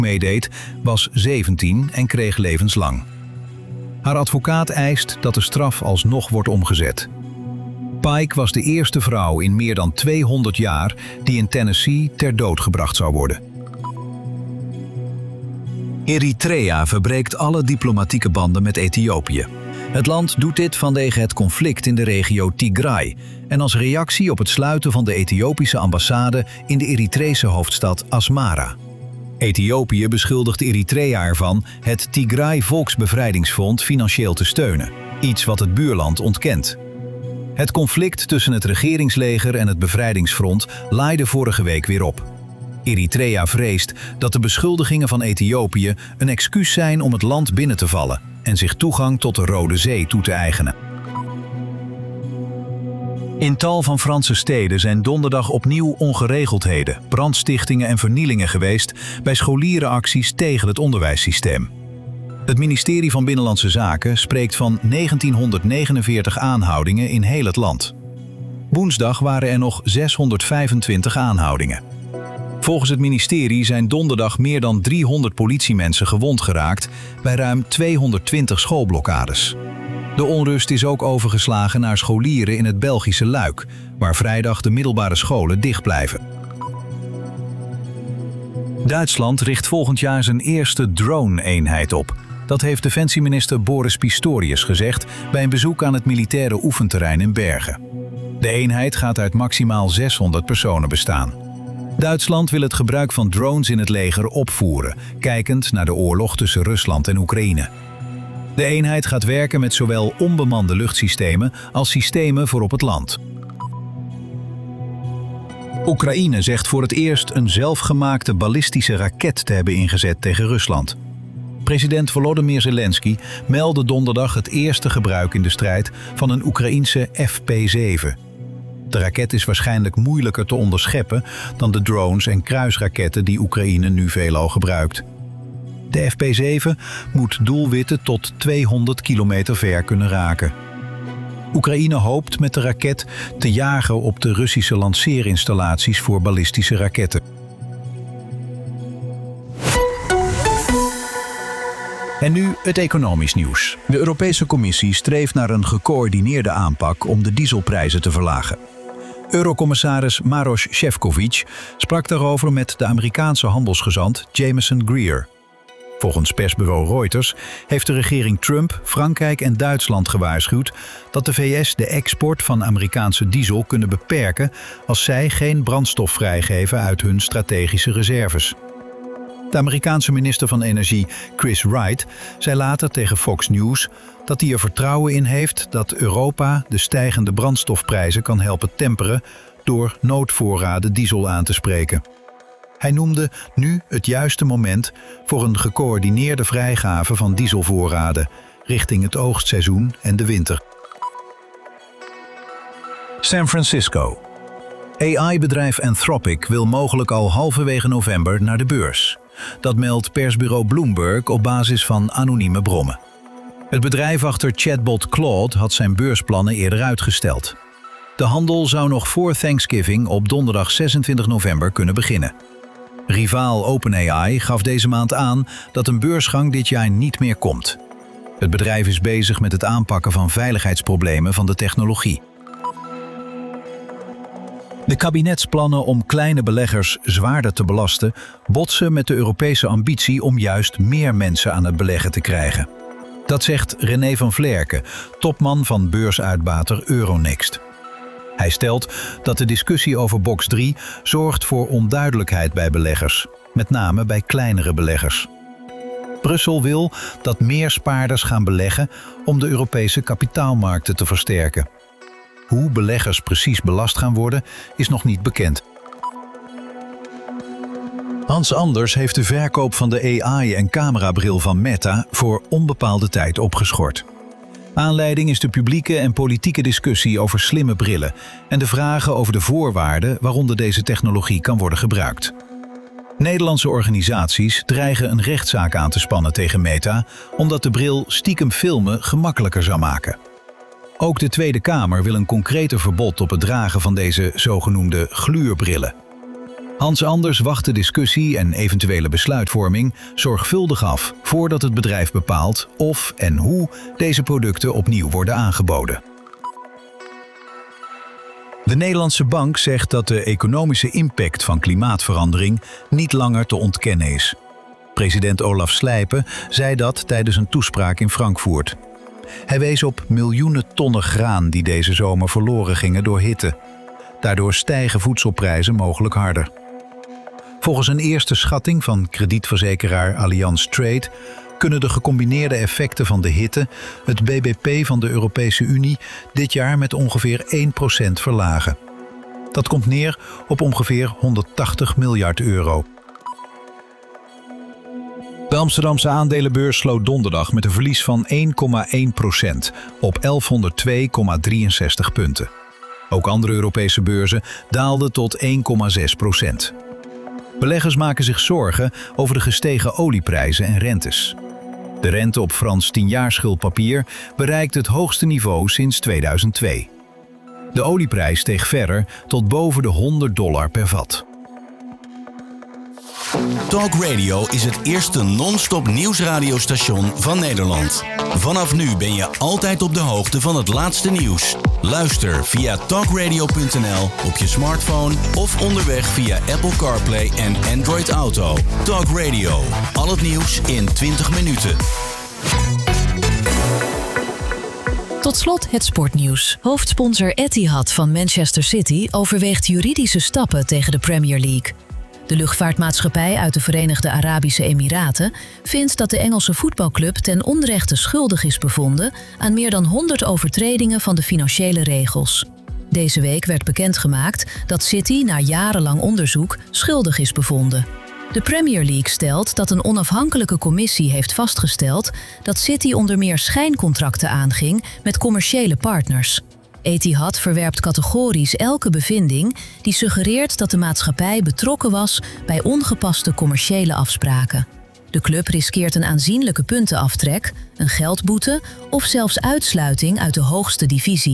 meedeed, was 17 en kreeg levenslang. Haar advocaat eist dat de straf alsnog wordt omgezet. Pike was de eerste vrouw in meer dan 200 jaar die in Tennessee ter dood gebracht zou worden. Eritrea verbreekt alle diplomatieke banden met Ethiopië. Het land doet dit vanwege het conflict in de regio Tigray en als reactie op het sluiten van de Ethiopische ambassade in de Eritrese hoofdstad Asmara. Ethiopië beschuldigt Eritrea ervan het Tigray Volksbevrijdingsfront financieel te steunen, iets wat het buurland ontkent. Het conflict tussen het regeringsleger en het bevrijdingsfront laaide vorige week weer op. Eritrea vreest dat de beschuldigingen van Ethiopië een excuus zijn om het land binnen te vallen en zich toegang tot de Rode Zee toe te eigenen. In tal van Franse steden zijn donderdag opnieuw ongeregeldheden, brandstichtingen en vernielingen geweest bij scholierenacties tegen het onderwijssysteem. Het ministerie van Binnenlandse Zaken spreekt van 1949 aanhoudingen in heel het land. Woensdag waren er nog 625 aanhoudingen. Volgens het ministerie zijn donderdag meer dan 300 politiemensen gewond geraakt bij ruim 220 schoolblokkades. De onrust is ook overgeslagen naar scholieren in het Belgische Luik, waar vrijdag de middelbare scholen dicht blijven. Duitsland richt volgend jaar zijn eerste drone-eenheid op. Dat heeft defensieminister Boris Pistorius gezegd bij een bezoek aan het militaire oefenterrein in Bergen. De eenheid gaat uit maximaal 600 personen bestaan. Duitsland wil het gebruik van drones in het leger opvoeren, kijkend naar de oorlog tussen Rusland en Oekraïne. De eenheid gaat werken met zowel onbemande luchtsystemen als systemen voor op het land. Oekraïne zegt voor het eerst een zelfgemaakte ballistische raket te hebben ingezet tegen Rusland. President Volodymyr Zelensky meldde donderdag het eerste gebruik in de strijd van een Oekraïense FP7. De raket is waarschijnlijk moeilijker te onderscheppen dan de drones en kruisraketten die Oekraïne nu veelal gebruikt. De FP7 moet doelwitten tot 200 kilometer ver kunnen raken. Oekraïne hoopt met de raket te jagen op de Russische lanceerinstallaties voor ballistische raketten. En nu het economisch nieuws. De Europese Commissie streeft naar een gecoördineerde aanpak om de dieselprijzen te verlagen. Eurocommissaris Maroš Šefčovič sprak daarover met de Amerikaanse handelsgezant Jameson Greer. Volgens persbureau Reuters heeft de regering Trump, Frankrijk en Duitsland gewaarschuwd dat de VS de export van Amerikaanse diesel kunnen beperken als zij geen brandstof vrijgeven uit hun strategische reserves. De Amerikaanse minister van Energie Chris Wright zei later tegen Fox News dat hij er vertrouwen in heeft dat Europa de stijgende brandstofprijzen kan helpen temperen door noodvoorraden diesel aan te spreken. Hij noemde nu het juiste moment voor een gecoördineerde vrijgave van dieselvoorraden richting het oogstseizoen en de winter. San Francisco. AI-bedrijf Anthropic wil mogelijk al halverwege november naar de beurs. Dat meldt persbureau Bloomberg op basis van anonieme bronnen. Het bedrijf achter chatbot Claude had zijn beursplannen eerder uitgesteld. De handel zou nog voor Thanksgiving op donderdag 26 november kunnen beginnen. Rivaal OpenAI gaf deze maand aan dat een beursgang dit jaar niet meer komt. Het bedrijf is bezig met het aanpakken van veiligheidsproblemen van de technologie. De kabinetsplannen om kleine beleggers zwaarder te belasten botsen met de Europese ambitie om juist meer mensen aan het beleggen te krijgen. Dat zegt René van Vlerken, topman van beursuitbater Euronext. Hij stelt dat de discussie over box 3 zorgt voor onduidelijkheid bij beleggers, met name bij kleinere beleggers. Brussel wil dat meer spaarders gaan beleggen om de Europese kapitaalmarkten te versterken. Hoe beleggers precies belast gaan worden, is nog niet bekend. Hans Anders heeft de verkoop van de AI- en camerabril van Meta voor onbepaalde tijd opgeschort. Aanleiding is de publieke en politieke discussie over slimme brillen en de vragen over de voorwaarden waaronder deze technologie kan worden gebruikt. Nederlandse organisaties dreigen een rechtszaak aan te spannen tegen Meta, omdat de bril stiekem filmen gemakkelijker zou maken. Ook de Tweede Kamer wil een concreter verbod op het dragen van deze zogenoemde gluurbrillen. Hans Anders wacht de discussie en eventuele besluitvorming zorgvuldig af voordat het bedrijf bepaalt of en hoe deze producten opnieuw worden aangeboden. De Nederlandse Bank zegt dat de economische impact van klimaatverandering niet langer te ontkennen is. President Olaf Slijpen zei dat tijdens een toespraak in Frankfurt. Hij wees op miljoenen tonnen graan die deze zomer verloren gingen door hitte. Daardoor stijgen voedselprijzen mogelijk harder. Volgens een eerste schatting van kredietverzekeraar Allianz Trade kunnen de gecombineerde effecten van de hitte het BBP van de Europese Unie dit jaar met ongeveer 1% verlagen. Dat komt neer op ongeveer 180 miljard euro. De Amsterdamse aandelenbeurs sloot donderdag met een verlies van 1,1% op 1102,63 punten. Ook andere Europese beurzen daalden tot 1,6%. Beleggers maken zich zorgen over de gestegen olieprijzen en rentes. De rente op Frans 10-jaarschuldpapier bereikt het hoogste niveau sinds 2002. De olieprijs steeg verder tot boven de $100 per vat. Talk Radio is het eerste non-stop nieuwsradiostation van Nederland. Vanaf nu ben je altijd op de hoogte van het laatste nieuws. Luister via talkradio.nl op je smartphone of onderweg via Apple CarPlay en Android Auto. Talk Radio, al het nieuws in 20 minuten. Tot slot het sportnieuws. Hoofdsponsor Etihad van Manchester City overweegt juridische stappen tegen de Premier League. De luchtvaartmaatschappij uit de Verenigde Arabische Emiraten vindt dat de Engelse voetbalclub ten onrechte schuldig is bevonden aan meer dan 100 overtredingen van de financiële regels. Deze week werd bekendgemaakt dat City na jarenlang onderzoek schuldig is bevonden. De Premier League stelt dat een onafhankelijke commissie heeft vastgesteld dat City onder meer schijncontracten aanging met commerciële partners. Etihad verwerpt categorisch elke bevinding die suggereert dat de maatschappij betrokken was bij ongepaste commerciële afspraken. De club riskeert een aanzienlijke puntenaftrek, een geldboete of zelfs uitsluiting uit de hoogste divisie.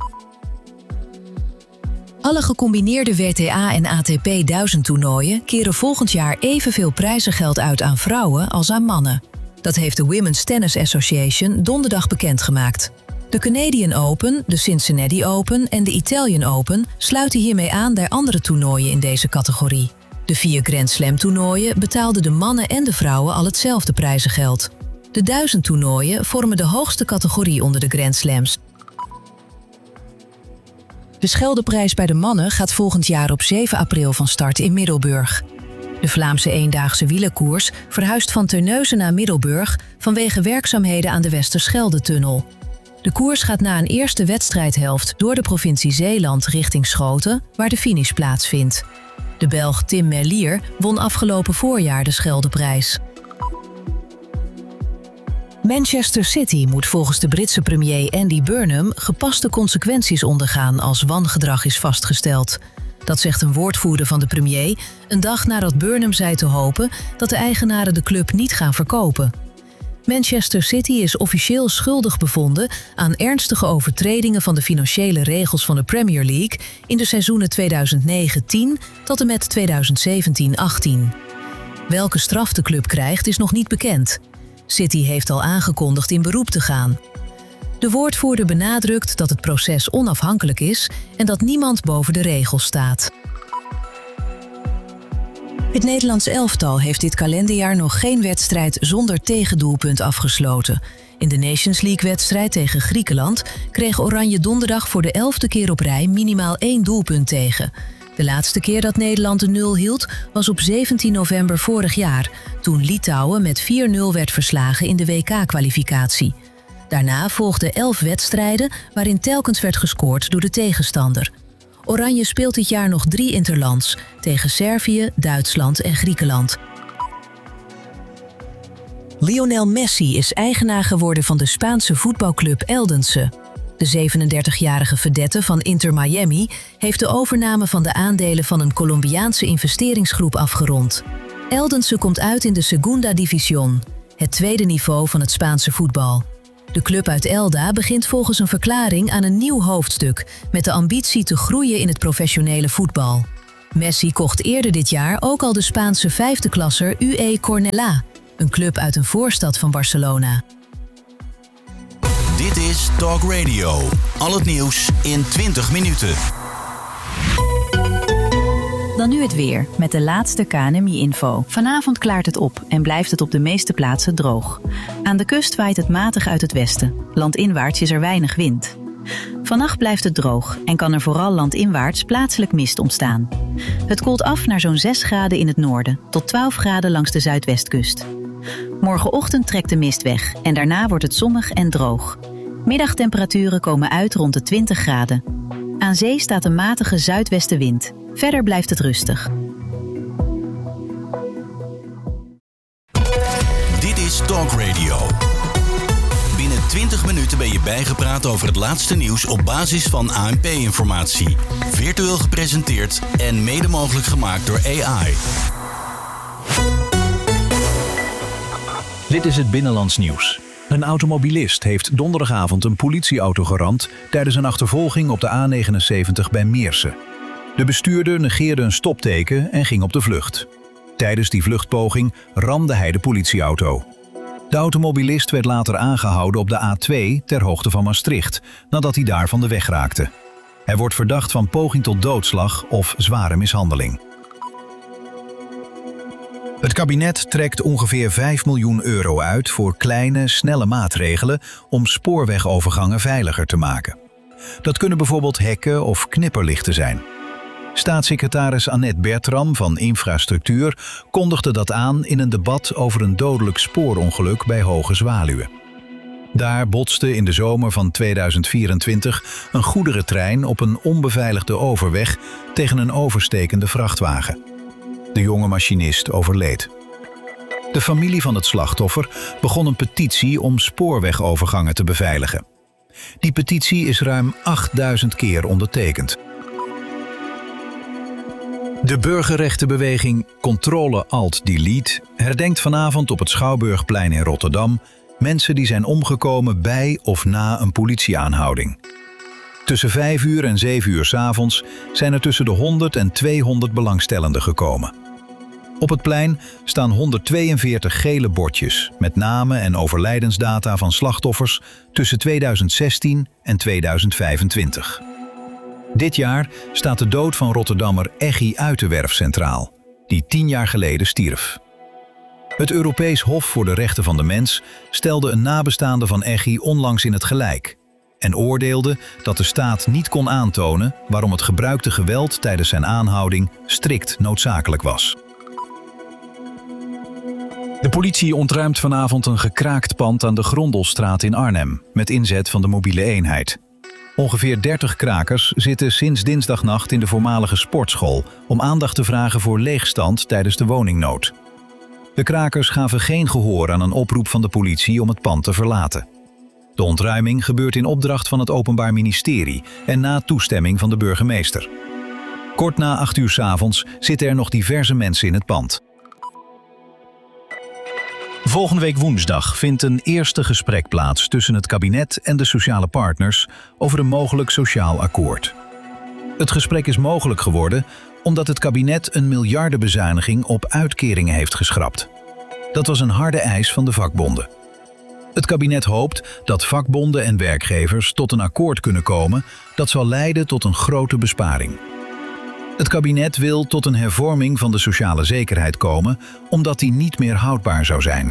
Alle gecombineerde WTA en ATP 1000-toernooien keren volgend jaar evenveel prijzengeld uit aan vrouwen als aan mannen. Dat heeft de Women's Tennis Association donderdag bekendgemaakt. De Canadian Open, de Cincinnati Open en de Italian Open sluiten hiermee aan bij andere toernooien in deze categorie. De 4 Grand Slam toernooien betaalden de mannen en de vrouwen al hetzelfde prijzengeld. De 1000 toernooien vormen de hoogste categorie onder de Grand Slams. De Scheldeprijs bij de mannen gaat volgend jaar op 7 april van start in Middelburg. De Vlaamse eendaagse wielerkoers verhuist van Terneuzen naar Middelburg vanwege werkzaamheden aan de Westerschelde-tunnel. De koers gaat na een eerste wedstrijdhelft door de provincie Zeeland richting Schoten, waar de finish plaatsvindt. De Belg Tim Merlier won afgelopen voorjaar de Scheldeprijs. Manchester City moet volgens de Britse premier Andy Burnham gepaste consequenties ondergaan als wangedrag is vastgesteld. Dat zegt een woordvoerder van de premier, een dag nadat Burnham zei te hopen dat de eigenaren de club niet gaan verkopen. Manchester City is officieel schuldig bevonden aan ernstige overtredingen van de financiële regels van de Premier League in de seizoenen 2009-10 tot en met 2017-18. Welke straf de club krijgt is nog niet bekend. City heeft al aangekondigd in beroep te gaan. De woordvoerder benadrukt dat het proces onafhankelijk is en dat niemand boven de regels staat. Het Nederlands elftal heeft dit kalenderjaar nog geen wedstrijd zonder tegendoelpunt afgesloten. In de Nations League-wedstrijd tegen Griekenland kreeg Oranje donderdag voor de 11e keer op rij minimaal 1 doelpunt tegen. De laatste keer dat Nederland de 0 hield was op 17 november vorig jaar, toen Litouwen met 4-0 werd verslagen in de WK-kwalificatie. Daarna volgden 11 wedstrijden waarin telkens werd gescoord door de tegenstander. Oranje speelt dit jaar nog 3 interlands tegen Servië, Duitsland en Griekenland. Lionel Messi is eigenaar geworden van de Spaanse voetbalclub Eldense. De 37-jarige vedette van Inter Miami heeft de overname van de aandelen van een Colombiaanse investeringsgroep afgerond. Eldense komt uit in de Segunda División, het tweede niveau van het Spaanse voetbal. De club uit Elda begint volgens een verklaring aan een nieuw hoofdstuk met de ambitie te groeien in het professionele voetbal. Messi kocht eerder dit jaar ook al de Spaanse vijfde-klasser UE Cornellà, een club uit een voorstad van Barcelona. Dit is Talk Radio. Al het nieuws in 20 minuten. Dan nu het weer, met de laatste KNMI-info. Vanavond klaart het op en blijft het op de meeste plaatsen droog. Aan de kust waait het matig uit het westen. Landinwaarts is er weinig wind. Vannacht blijft het droog en kan er vooral landinwaarts plaatselijk mist ontstaan. Het koelt af naar zo'n 6 graden in het noorden, tot 12 graden langs de zuidwestkust. Morgenochtend trekt de mist weg en daarna wordt het zonnig en droog. Middagtemperaturen komen uit rond de 20 graden. Aan zee staat een matige zuidwestenwind. Verder blijft het rustig. Dit is Talk Radio. Binnen 20 minuten ben je bijgepraat over het laatste nieuws op basis van ANP-informatie. Virtueel gepresenteerd en mede mogelijk gemaakt door AI. Dit is het Binnenlands nieuws. Een automobilist heeft donderdagavond een politieauto geramd tijdens een achtervolging op de A79 bij Meersen. De bestuurder negeerde een stopteken en ging op de vlucht. Tijdens die vluchtpoging ramde hij de politieauto. De automobilist werd later aangehouden op de A2 ter hoogte van Maastricht, nadat hij daar van de weg raakte. Hij wordt verdacht van poging tot doodslag of zware mishandeling. Het kabinet trekt ongeveer 5 miljoen euro uit voor kleine, snelle maatregelen om spoorwegovergangen veiliger te maken. Dat kunnen bijvoorbeeld hekken of knipperlichten zijn. Staatssecretaris Annette Bertram van Infrastructuur kondigde dat aan in een debat over een dodelijk spoorongeluk bij Hoge Zwaluwe. Daar botste in de zomer van 2024 een goederentrein op een onbeveiligde overweg tegen een overstekende vrachtwagen. De jonge machinist overleed. De familie van het slachtoffer begon een petitie om spoorwegovergangen te beveiligen. Die petitie is ruim 8000 keer ondertekend. De burgerrechtenbeweging Controle-Alt-Delete herdenkt vanavond op het Schouwburgplein in Rotterdam mensen die zijn omgekomen bij of na een politieaanhouding. Tussen 5 uur en 7 uur 's avonds zijn er tussen de 100 en 200 belangstellenden gekomen. Op het plein staan 142 gele bordjes met namen en overlijdensdata van slachtoffers tussen 2016 en 2025. Dit jaar staat de dood van Rotterdammer Eggy Uitenwerf centraal, die 10 jaar geleden stierf. Het Europees Hof voor de Rechten van de Mens stelde een nabestaande van Eggy onlangs in het gelijk en oordeelde dat de staat niet kon aantonen waarom het gebruikte geweld tijdens zijn aanhouding strikt noodzakelijk was. De politie ontruimt vanavond een gekraakt pand aan de Grondelstraat in Arnhem met inzet van de mobiele eenheid. Ongeveer 30 krakers zitten sinds dinsdagnacht in de voormalige sportschool om aandacht te vragen voor leegstand tijdens de woningnood. De krakers gaven geen gehoor aan een oproep van de politie om het pand te verlaten. De ontruiming gebeurt in opdracht van het Openbaar Ministerie en na toestemming van de burgemeester. Kort na 8 uur 's avonds zitten er nog diverse mensen in het pand. Volgende week woensdag vindt een eerste gesprek plaats tussen het kabinet en de sociale partners over een mogelijk sociaal akkoord. Het gesprek is mogelijk geworden omdat het kabinet een miljardenbezuiniging op uitkeringen heeft geschrapt. Dat was een harde eis van de vakbonden. Het kabinet hoopt dat vakbonden en werkgevers tot een akkoord kunnen komen dat zal leiden tot een grote besparing. Het kabinet wil tot een hervorming van de sociale zekerheid komen, omdat die niet meer houdbaar zou zijn.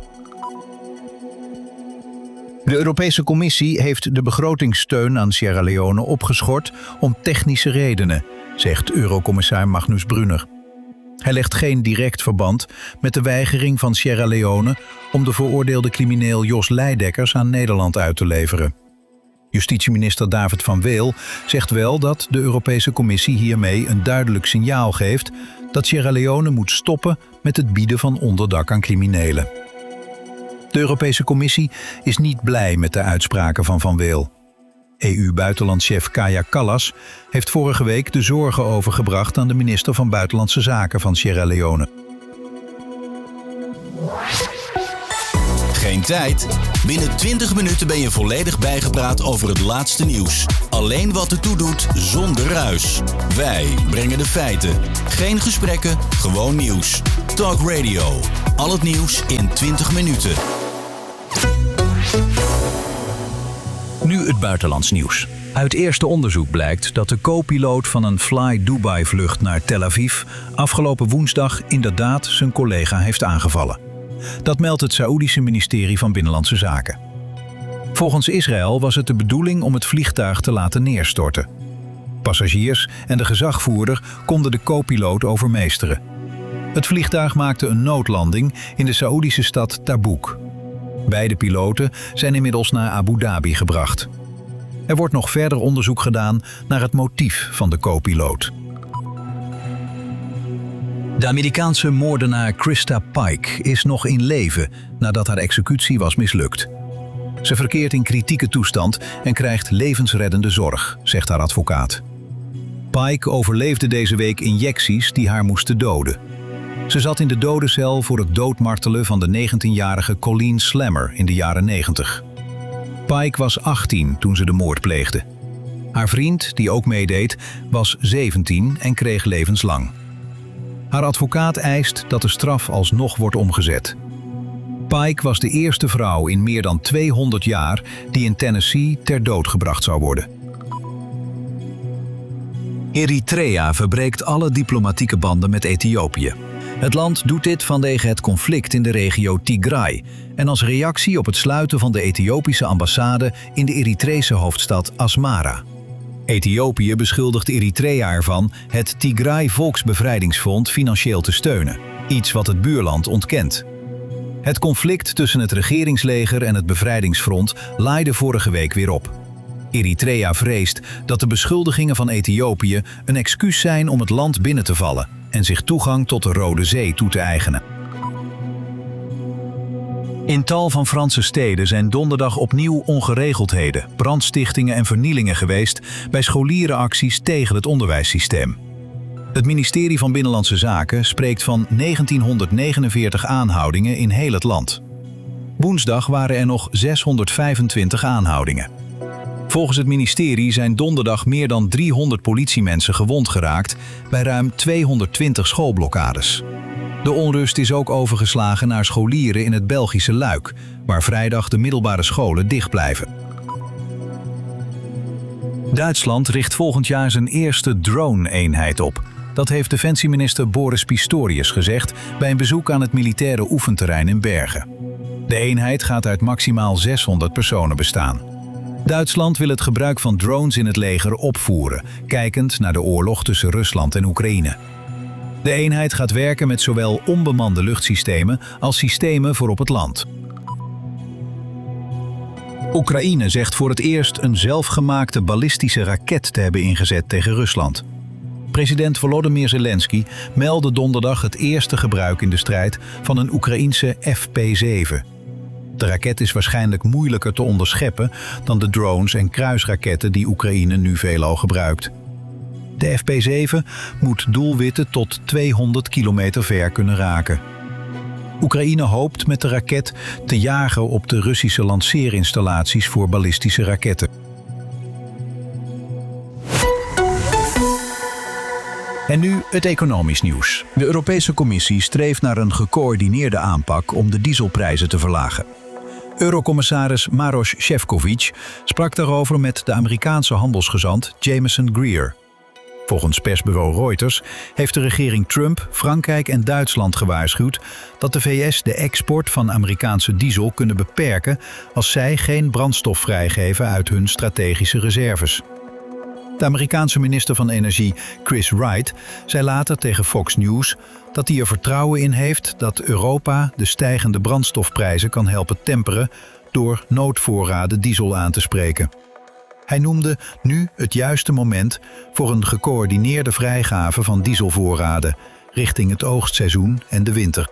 De Europese Commissie heeft de begrotingssteun aan Sierra Leone opgeschort om technische redenen, zegt Eurocommissaris Magnus Brunner. Hij legt geen direct verband met de weigering van Sierra Leone om de veroordeelde crimineel Jos Leidekkers aan Nederland uit te leveren. Justitieminister David van Weel zegt wel dat de Europese Commissie hiermee een duidelijk signaal geeft dat Sierra Leone moet stoppen met het bieden van onderdak aan criminelen. De Europese Commissie is niet blij met de uitspraken van Van Weel. EU-buitenlandchef Kaja Kallas heeft vorige week de zorgen overgebracht aan de minister van Buitenlandse Zaken van Sierra Leone. Geen geen tijd? Binnen 20 minuten ben je volledig bijgepraat over het laatste nieuws. Alleen wat ertoe doet, zonder ruis. Wij brengen de feiten. Geen gesprekken, gewoon nieuws. Talk Radio. Al het nieuws in 20 minuten. Nu het buitenlands nieuws. Uit eerste onderzoek blijkt dat de co-piloot van een Fly Dubai-vlucht naar Tel Aviv afgelopen woensdag inderdaad zijn collega heeft aangevallen. Dat meldt het Saoedische ministerie van Binnenlandse Zaken. Volgens Israël was het de bedoeling om het vliegtuig te laten neerstorten. Passagiers en de gezagvoerder konden de co-piloot overmeesteren. Het vliegtuig maakte een noodlanding in de Saoedische stad Tabuk. Beide piloten zijn inmiddels naar Abu Dhabi gebracht. Er wordt nog verder onderzoek gedaan naar het motief van de co-piloot. De Amerikaanse moordenaar Krista Pike is nog in leven nadat haar executie was mislukt. Ze verkeert in kritieke toestand en krijgt levensreddende zorg, zegt haar advocaat. Pike overleefde deze week injecties die haar moesten doden. Ze zat in de dodencel voor het doodmartelen van de 19-jarige Colleen Slammer in de jaren 90. Pike was 18 toen ze de moord pleegde. Haar vriend, die ook meedeed, was 17 en kreeg levenslang. Haar advocaat eist dat de straf alsnog wordt omgezet. Pike was de eerste vrouw in meer dan 200 jaar die in Tennessee ter dood gebracht zou worden. Eritrea verbreekt alle diplomatieke banden met Ethiopië. Het land doet dit vanwege het conflict in de regio Tigray en als reactie op het sluiten van de Ethiopische ambassade in de Eritrese hoofdstad Asmara. Ethiopië beschuldigt Eritrea ervan het Tigray Volksbevrijdingsfront financieel te steunen, iets wat het buurland ontkent. Het conflict tussen het regeringsleger en het bevrijdingsfront laaide vorige week weer op. Eritrea vreest dat de beschuldigingen van Ethiopië een excuus zijn om het land binnen te vallen en zich toegang tot de Rode Zee toe te eigenen. In tal van Franse steden zijn donderdag opnieuw ongeregeldheden, brandstichtingen en vernielingen geweest bij scholierenacties tegen het onderwijssysteem. Het ministerie van Binnenlandse Zaken spreekt van 1949 aanhoudingen in heel het land. Woensdag waren er nog 625 aanhoudingen. Volgens het ministerie zijn donderdag meer dan 300 politiemensen gewond geraakt bij ruim 220 schoolblokkades. De onrust is ook overgeslagen naar scholieren in het Belgische Luik, waar vrijdag de middelbare scholen dicht blijven. Duitsland richt volgend jaar zijn eerste drone-eenheid op. Dat heeft defensieminister Boris Pistorius gezegd bij een bezoek aan het militaire oefenterrein in Bergen. De eenheid gaat uit maximaal 600 personen bestaan. Duitsland wil het gebruik van drones in het leger opvoeren, kijkend naar de oorlog tussen Rusland en Oekraïne. De eenheid gaat werken met zowel onbemande luchtsystemen als systemen voor op het land. Oekraïne zegt voor het eerst een zelfgemaakte ballistische raket te hebben ingezet tegen Rusland. President Volodymyr Zelensky meldde donderdag het eerste gebruik in de strijd van een Oekraïense FP7. De raket is waarschijnlijk moeilijker te onderscheppen dan de drones en kruisraketten die Oekraïne nu veelal gebruikt. De FP7 moet doelwitten tot 200 kilometer ver kunnen raken. Oekraïne hoopt met de raket te jagen op de Russische lanceerinstallaties voor ballistische raketten. En nu het economisch nieuws. De Europese Commissie streeft naar een gecoördineerde aanpak om de dieselprijzen te verlagen. Eurocommissaris Maroš Šefčovič sprak daarover met de Amerikaanse handelsgezant Jameson Greer. Volgens persbureau Reuters heeft de regering Trump, Frankrijk en Duitsland gewaarschuwd dat de VS de export van Amerikaanse diesel kunnen beperken als zij geen brandstof vrijgeven uit hun strategische reserves. De Amerikaanse minister van Energie Chris Wright zei later tegen Fox News dat hij er vertrouwen in heeft dat Europa de stijgende brandstofprijzen kan helpen temperen door noodvoorraden diesel aan te spreken. Hij noemde nu het juiste moment voor een gecoördineerde vrijgave van dieselvoorraden richting het oogstseizoen en de winter.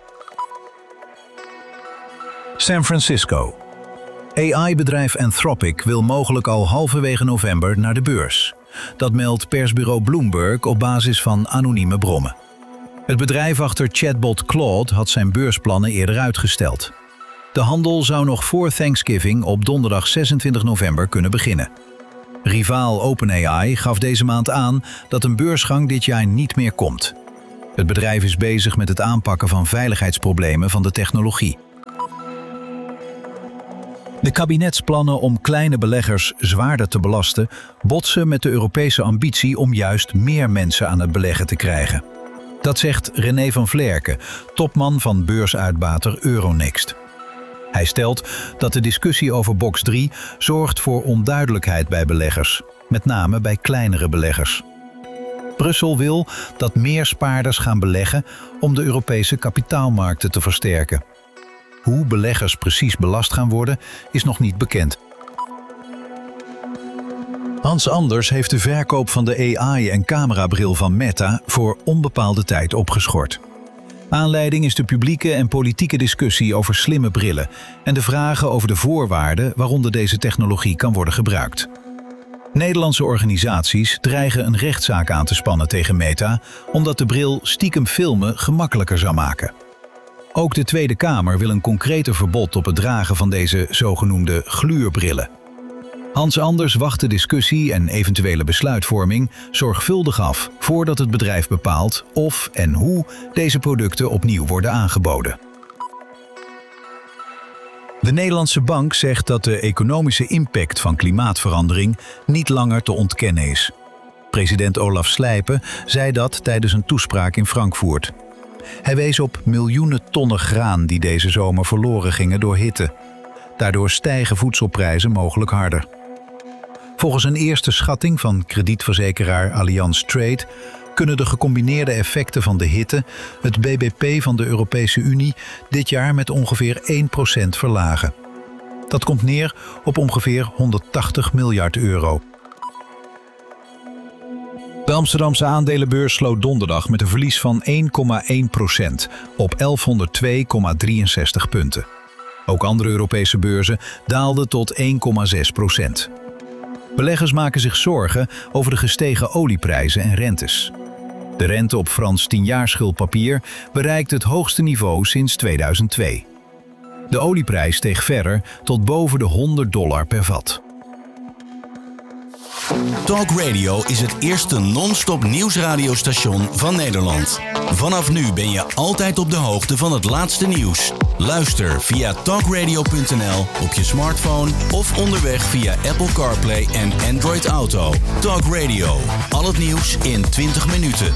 San Francisco. AI-bedrijf Anthropic wil mogelijk al halverwege november naar de beurs. Dat meldt persbureau Bloomberg op basis van anonieme bronnen. Het bedrijf achter chatbot Claude had zijn beursplannen eerder uitgesteld. De handel zou nog voor Thanksgiving op donderdag 26 november kunnen beginnen. Rivaal OpenAI gaf deze maand aan dat een beursgang dit jaar niet meer komt. Het bedrijf is bezig met het aanpakken van veiligheidsproblemen van de technologie. De kabinetsplannen om kleine beleggers zwaarder te belasten botsen met de Europese ambitie om juist meer mensen aan het beleggen te krijgen. Dat zegt René van Vlerken, topman van beursuitbater Euronext. Hij stelt dat de discussie over box 3 zorgt voor onduidelijkheid bij beleggers, met name bij kleinere beleggers. Brussel wil dat meer spaarders gaan beleggen om de Europese kapitaalmarkten te versterken. Hoe beleggers precies belast gaan worden, is nog niet bekend. Hans Anders heeft de verkoop van de AI- en camerabril van Meta voor onbepaalde tijd opgeschort. Aanleiding is de publieke en politieke discussie over slimme brillen en de vragen over de voorwaarden waaronder deze technologie kan worden gebruikt. Nederlandse organisaties dreigen een rechtszaak aan te spannen tegen Meta, omdat de bril stiekem filmen gemakkelijker zou maken. Ook de Tweede Kamer wil een concreter verbod op het dragen van deze zogenoemde gluurbrillen. Hans Anders wacht de discussie en eventuele besluitvorming zorgvuldig af voordat het bedrijf bepaalt of en hoe deze producten opnieuw worden aangeboden. De Nederlandse Bank zegt dat de economische impact van klimaatverandering niet langer te ontkennen is. President Olaf Slijpen zei dat tijdens een toespraak in Frankfurt. Hij wees op miljoenen tonnen graan die deze zomer verloren gingen door hitte. Daardoor stijgen voedselprijzen mogelijk harder. Volgens een eerste schatting van kredietverzekeraar Allianz Trade kunnen de gecombineerde effecten van de hitte het BBP van de Europese Unie dit jaar met ongeveer 1% verlagen. Dat komt neer op ongeveer 180 miljard euro. De Amsterdamse aandelenbeurs sloot donderdag met een verlies van 1,1% op 1102,63 punten. Ook andere Europese beurzen daalden tot 1,6%. Beleggers maken zich zorgen over de gestegen olieprijzen en rentes. De rente op Frans 10-jaarschuldpapier bereikt het hoogste niveau sinds 2002. De olieprijs steeg verder tot boven de $100 per vat. Talk Radio is het eerste non-stop nieuwsradiostation van Nederland. Vanaf nu ben je altijd op de hoogte van het laatste nieuws. Luister via talkradio.nl op je smartphone of onderweg via Apple CarPlay en Android Auto. Talk Radio, al het nieuws in 20 minuten.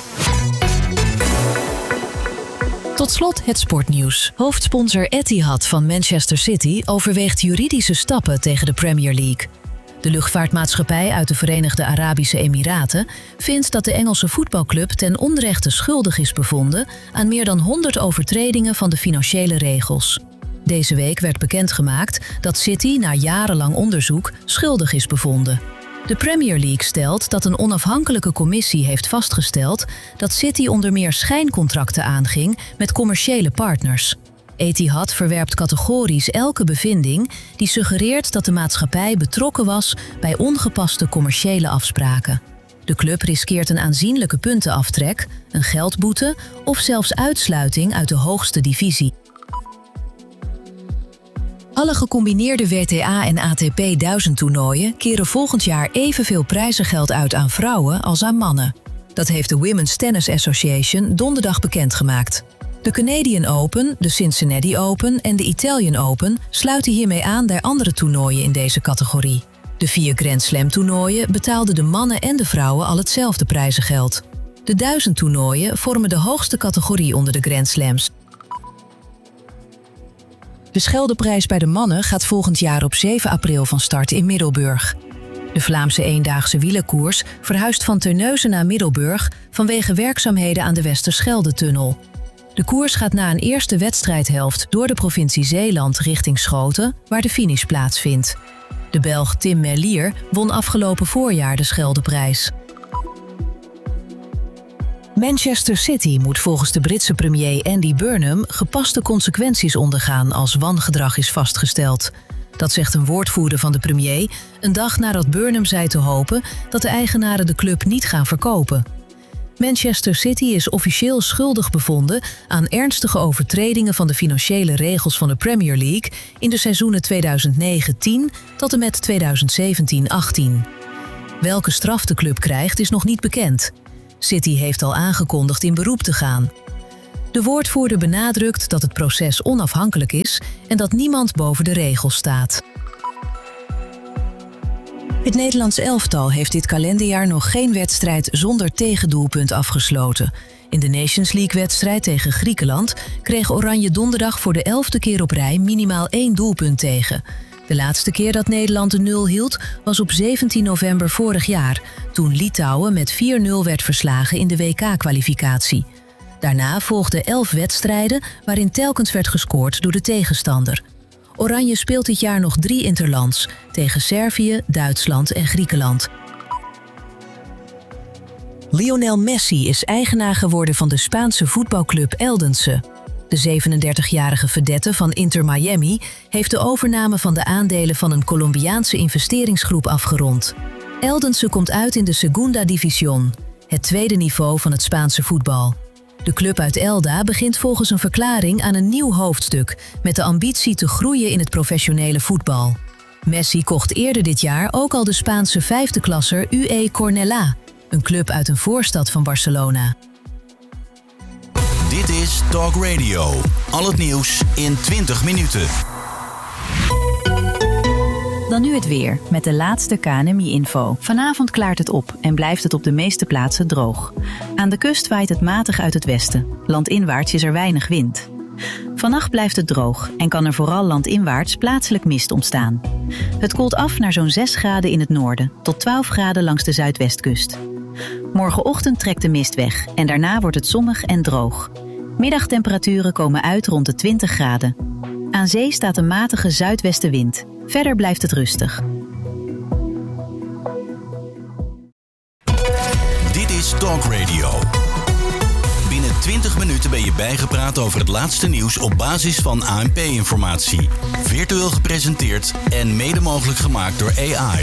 Tot slot het sportnieuws. Hoofdsponsor Etihad van Manchester City overweegt juridische stappen tegen de Premier League. De luchtvaartmaatschappij uit de Verenigde Arabische Emiraten vindt dat de Engelse voetbalclub ten onrechte schuldig is bevonden aan meer dan 100 overtredingen van de financiële regels. Deze week werd bekendgemaakt dat City na jarenlang onderzoek schuldig is bevonden. De Premier League stelt dat een onafhankelijke commissie heeft vastgesteld dat City onder meer schijncontracten aanging met commerciële partners. Etihad verwerpt categorisch elke bevinding die suggereert dat de maatschappij betrokken was bij ongepaste commerciële afspraken. De club riskeert een aanzienlijke puntenaftrek, een geldboete of zelfs uitsluiting uit de hoogste divisie. Alle gecombineerde WTA en ATP 1000 toernooien keren volgend jaar evenveel prijzengeld uit aan vrouwen als aan mannen. Dat heeft de Women's Tennis Association donderdag bekendgemaakt. De Canadian Open, de Cincinnati Open en de Italian Open sluiten hiermee aan bij andere toernooien in deze categorie. De 4 Grand Slam toernooien betaalden de mannen en de vrouwen al hetzelfde prijzengeld. De 1000 toernooien vormen de hoogste categorie onder de Grand Slams. De Scheldeprijs bij de mannen gaat volgend jaar op 7 april van start in Middelburg. De Vlaamse eendaagse wielerkoers verhuist van Terneuzen naar Middelburg vanwege werkzaamheden aan de Westerschelde-tunnel. De koers gaat na een eerste wedstrijdhelft door de provincie Zeeland richting Schoten, waar de finish plaatsvindt. De Belg Tim Merlier won afgelopen voorjaar de Scheldeprijs. Manchester City moet volgens de Britse premier Andy Burnham gepaste consequenties ondergaan als wangedrag is vastgesteld. Dat zegt een woordvoerder van de premier een dag nadat Burnham zei te hopen dat de eigenaren de club niet gaan verkopen. Manchester City is officieel schuldig bevonden aan ernstige overtredingen van de financiële regels van de Premier League in de seizoenen 2009-10 tot en met 2017-18. Welke straf de club krijgt is nog niet bekend. City heeft al aangekondigd in beroep te gaan. De woordvoerder benadrukt dat het proces onafhankelijk is en dat niemand boven de regels staat. Het Nederlands elftal heeft dit kalenderjaar nog geen wedstrijd zonder tegendoelpunt afgesloten. In de Nations League-wedstrijd tegen Griekenland kreeg Oranje donderdag voor de 11e keer op rij minimaal 1 doelpunt tegen. De laatste keer dat Nederland de 0 hield was op 17 november vorig jaar, toen Litouwen met 4-0 werd verslagen in de WK-kwalificatie. Daarna volgden 11 wedstrijden waarin telkens werd gescoord door de tegenstander. Oranje speelt dit jaar nog 3 interlands tegen Servië, Duitsland en Griekenland. Lionel Messi is eigenaar geworden van de Spaanse voetbalclub Eldense. De 37-jarige vedette van Inter Miami heeft de overname van de aandelen van een Colombiaanse investeringsgroep afgerond. Eldense komt uit in de Segunda División, het tweede niveau van het Spaanse voetbal. De club uit Elda begint volgens een verklaring aan een nieuw hoofdstuk met de ambitie te groeien in het professionele voetbal. Messi kocht eerder dit jaar ook al de Spaanse 5e klasser UE Cornellà, een club uit een voorstad van Barcelona. Dit is Talk Radio. Al het nieuws in 20 minuten. Dan nu het weer, met de laatste KNMI-info. Vanavond klaart het op en blijft het op de meeste plaatsen droog. Aan de kust waait het matig uit het westen. Landinwaarts is er weinig wind. Vannacht blijft het droog en kan er vooral landinwaarts plaatselijk mist ontstaan. Het koelt af naar zo'n 6 graden in het noorden tot 12 graden langs de zuidwestkust. Morgenochtend trekt de mist weg en daarna wordt het zonnig en droog. Middagtemperaturen komen uit rond de 20 graden. Aan zee staat een matige zuidwestenwind. Verder blijft het rustig. Dit is Talk Radio. Binnen 20 minuten ben je bijgepraat over het laatste nieuws op basis van ANP-informatie. Virtueel gepresenteerd en mede mogelijk gemaakt door AI.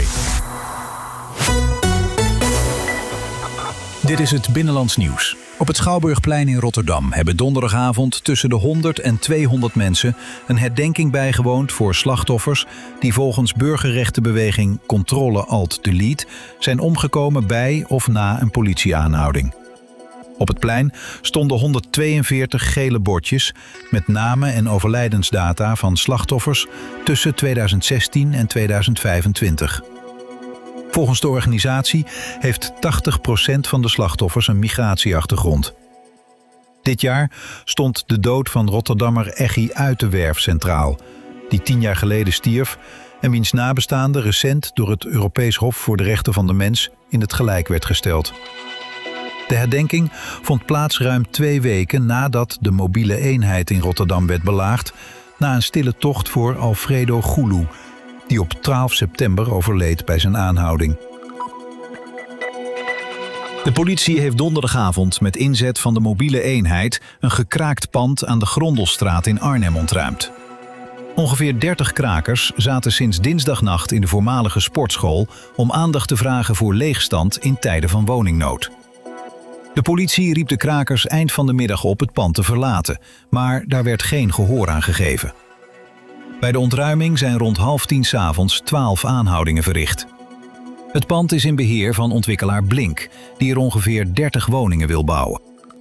Dit is het Binnenlands Nieuws. Op het Schouwburgplein in Rotterdam hebben donderdagavond tussen de 100 en 200 mensen een herdenking bijgewoond voor slachtoffers die volgens burgerrechtenbeweging Controle-Alt-Delete zijn omgekomen bij of na een politieaanhouding. Op het plein stonden 142 gele bordjes met namen en overlijdensdata van slachtoffers tussen 2016 en 2025. Volgens de organisatie heeft 80% van de slachtoffers een migratieachtergrond. Dit jaar stond de dood van Rotterdammer Eggy Uitenwerf centraal, die 10 jaar geleden stierf en wiens nabestaande recent door het Europees Hof voor de Rechten van de Mens in het gelijk werd gesteld. De herdenking vond plaats ruim 2 weken nadat de mobiele eenheid in Rotterdam werd belaagd, na een stille tocht voor Alfredo Goulou, die op 12 september overleed bij zijn aanhouding. De politie heeft donderdagavond met inzet van de mobiele eenheid een gekraakt pand aan de Grondelstraat in Arnhem ontruimd. Ongeveer 30 krakers zaten sinds dinsdagnacht in de voormalige sportschool om aandacht te vragen voor leegstand in tijden van woningnood. De politie riep de krakers eind van de middag op het pand te verlaten, maar daar werd geen gehoor aan gegeven. Bij de ontruiming zijn rond 9:30 s'avonds 12 aanhoudingen verricht. Het pand is in beheer van ontwikkelaar Blink, die er ongeveer 30 woningen wil bouwen.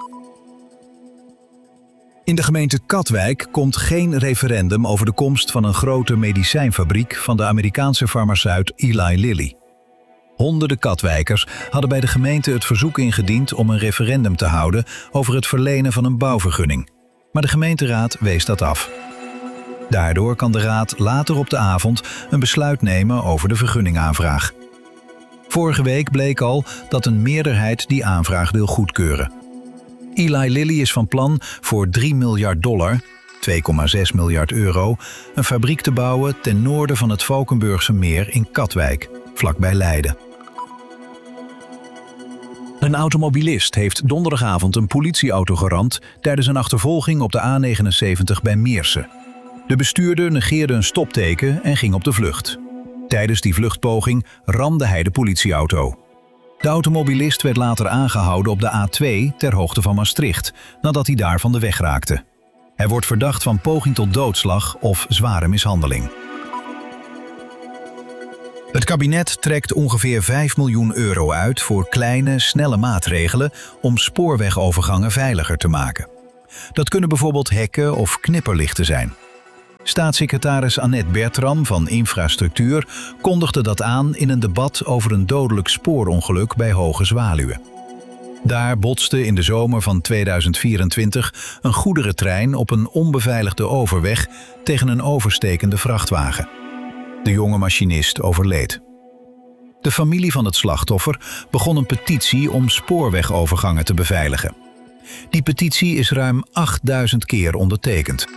In de gemeente Katwijk komt geen referendum over de komst van een grote medicijnfabriek van de Amerikaanse farmaceut Eli Lilly. Honderden Katwijkers hadden bij de gemeente het verzoek ingediend om een referendum te houden over het verlenen van een bouwvergunning. Maar de gemeenteraad wees dat af. Daardoor kan de raad later op de avond een besluit nemen over de vergunningaanvraag. Vorige week bleek al dat een meerderheid die aanvraag wil goedkeuren. Eli Lilly is van plan voor $3 miljard, 2,6 miljard euro, een fabriek te bouwen ten noorden van het Valkenburgse meer in Katwijk, vlakbij Leiden. Een automobilist heeft donderdagavond een politieauto geramd tijdens een achtervolging op de A79 bij Meersen. De bestuurder negeerde een stopteken en ging op de vlucht. Tijdens die vluchtpoging ramde hij de politieauto. De automobilist werd later aangehouden op de A2 ter hoogte van Maastricht, nadat hij daar van de weg raakte. Hij wordt verdacht van poging tot doodslag of zware mishandeling. Het kabinet trekt ongeveer 5 miljoen euro uit voor kleine, snelle maatregelen om spoorwegovergangen veiliger te maken. Dat kunnen bijvoorbeeld hekken of knipperlichten zijn. Staatssecretaris Annette Bertram van Infrastructuur kondigde dat aan in een debat over een dodelijk spoorongeluk bij Hoge Zwaluwe. Daar botste in de zomer van 2024 een goederentrein op een onbeveiligde overweg tegen een overstekende vrachtwagen. De jonge machinist overleed. De familie van het slachtoffer begon een petitie om spoorwegovergangen te beveiligen. Die petitie is ruim 8000 keer ondertekend.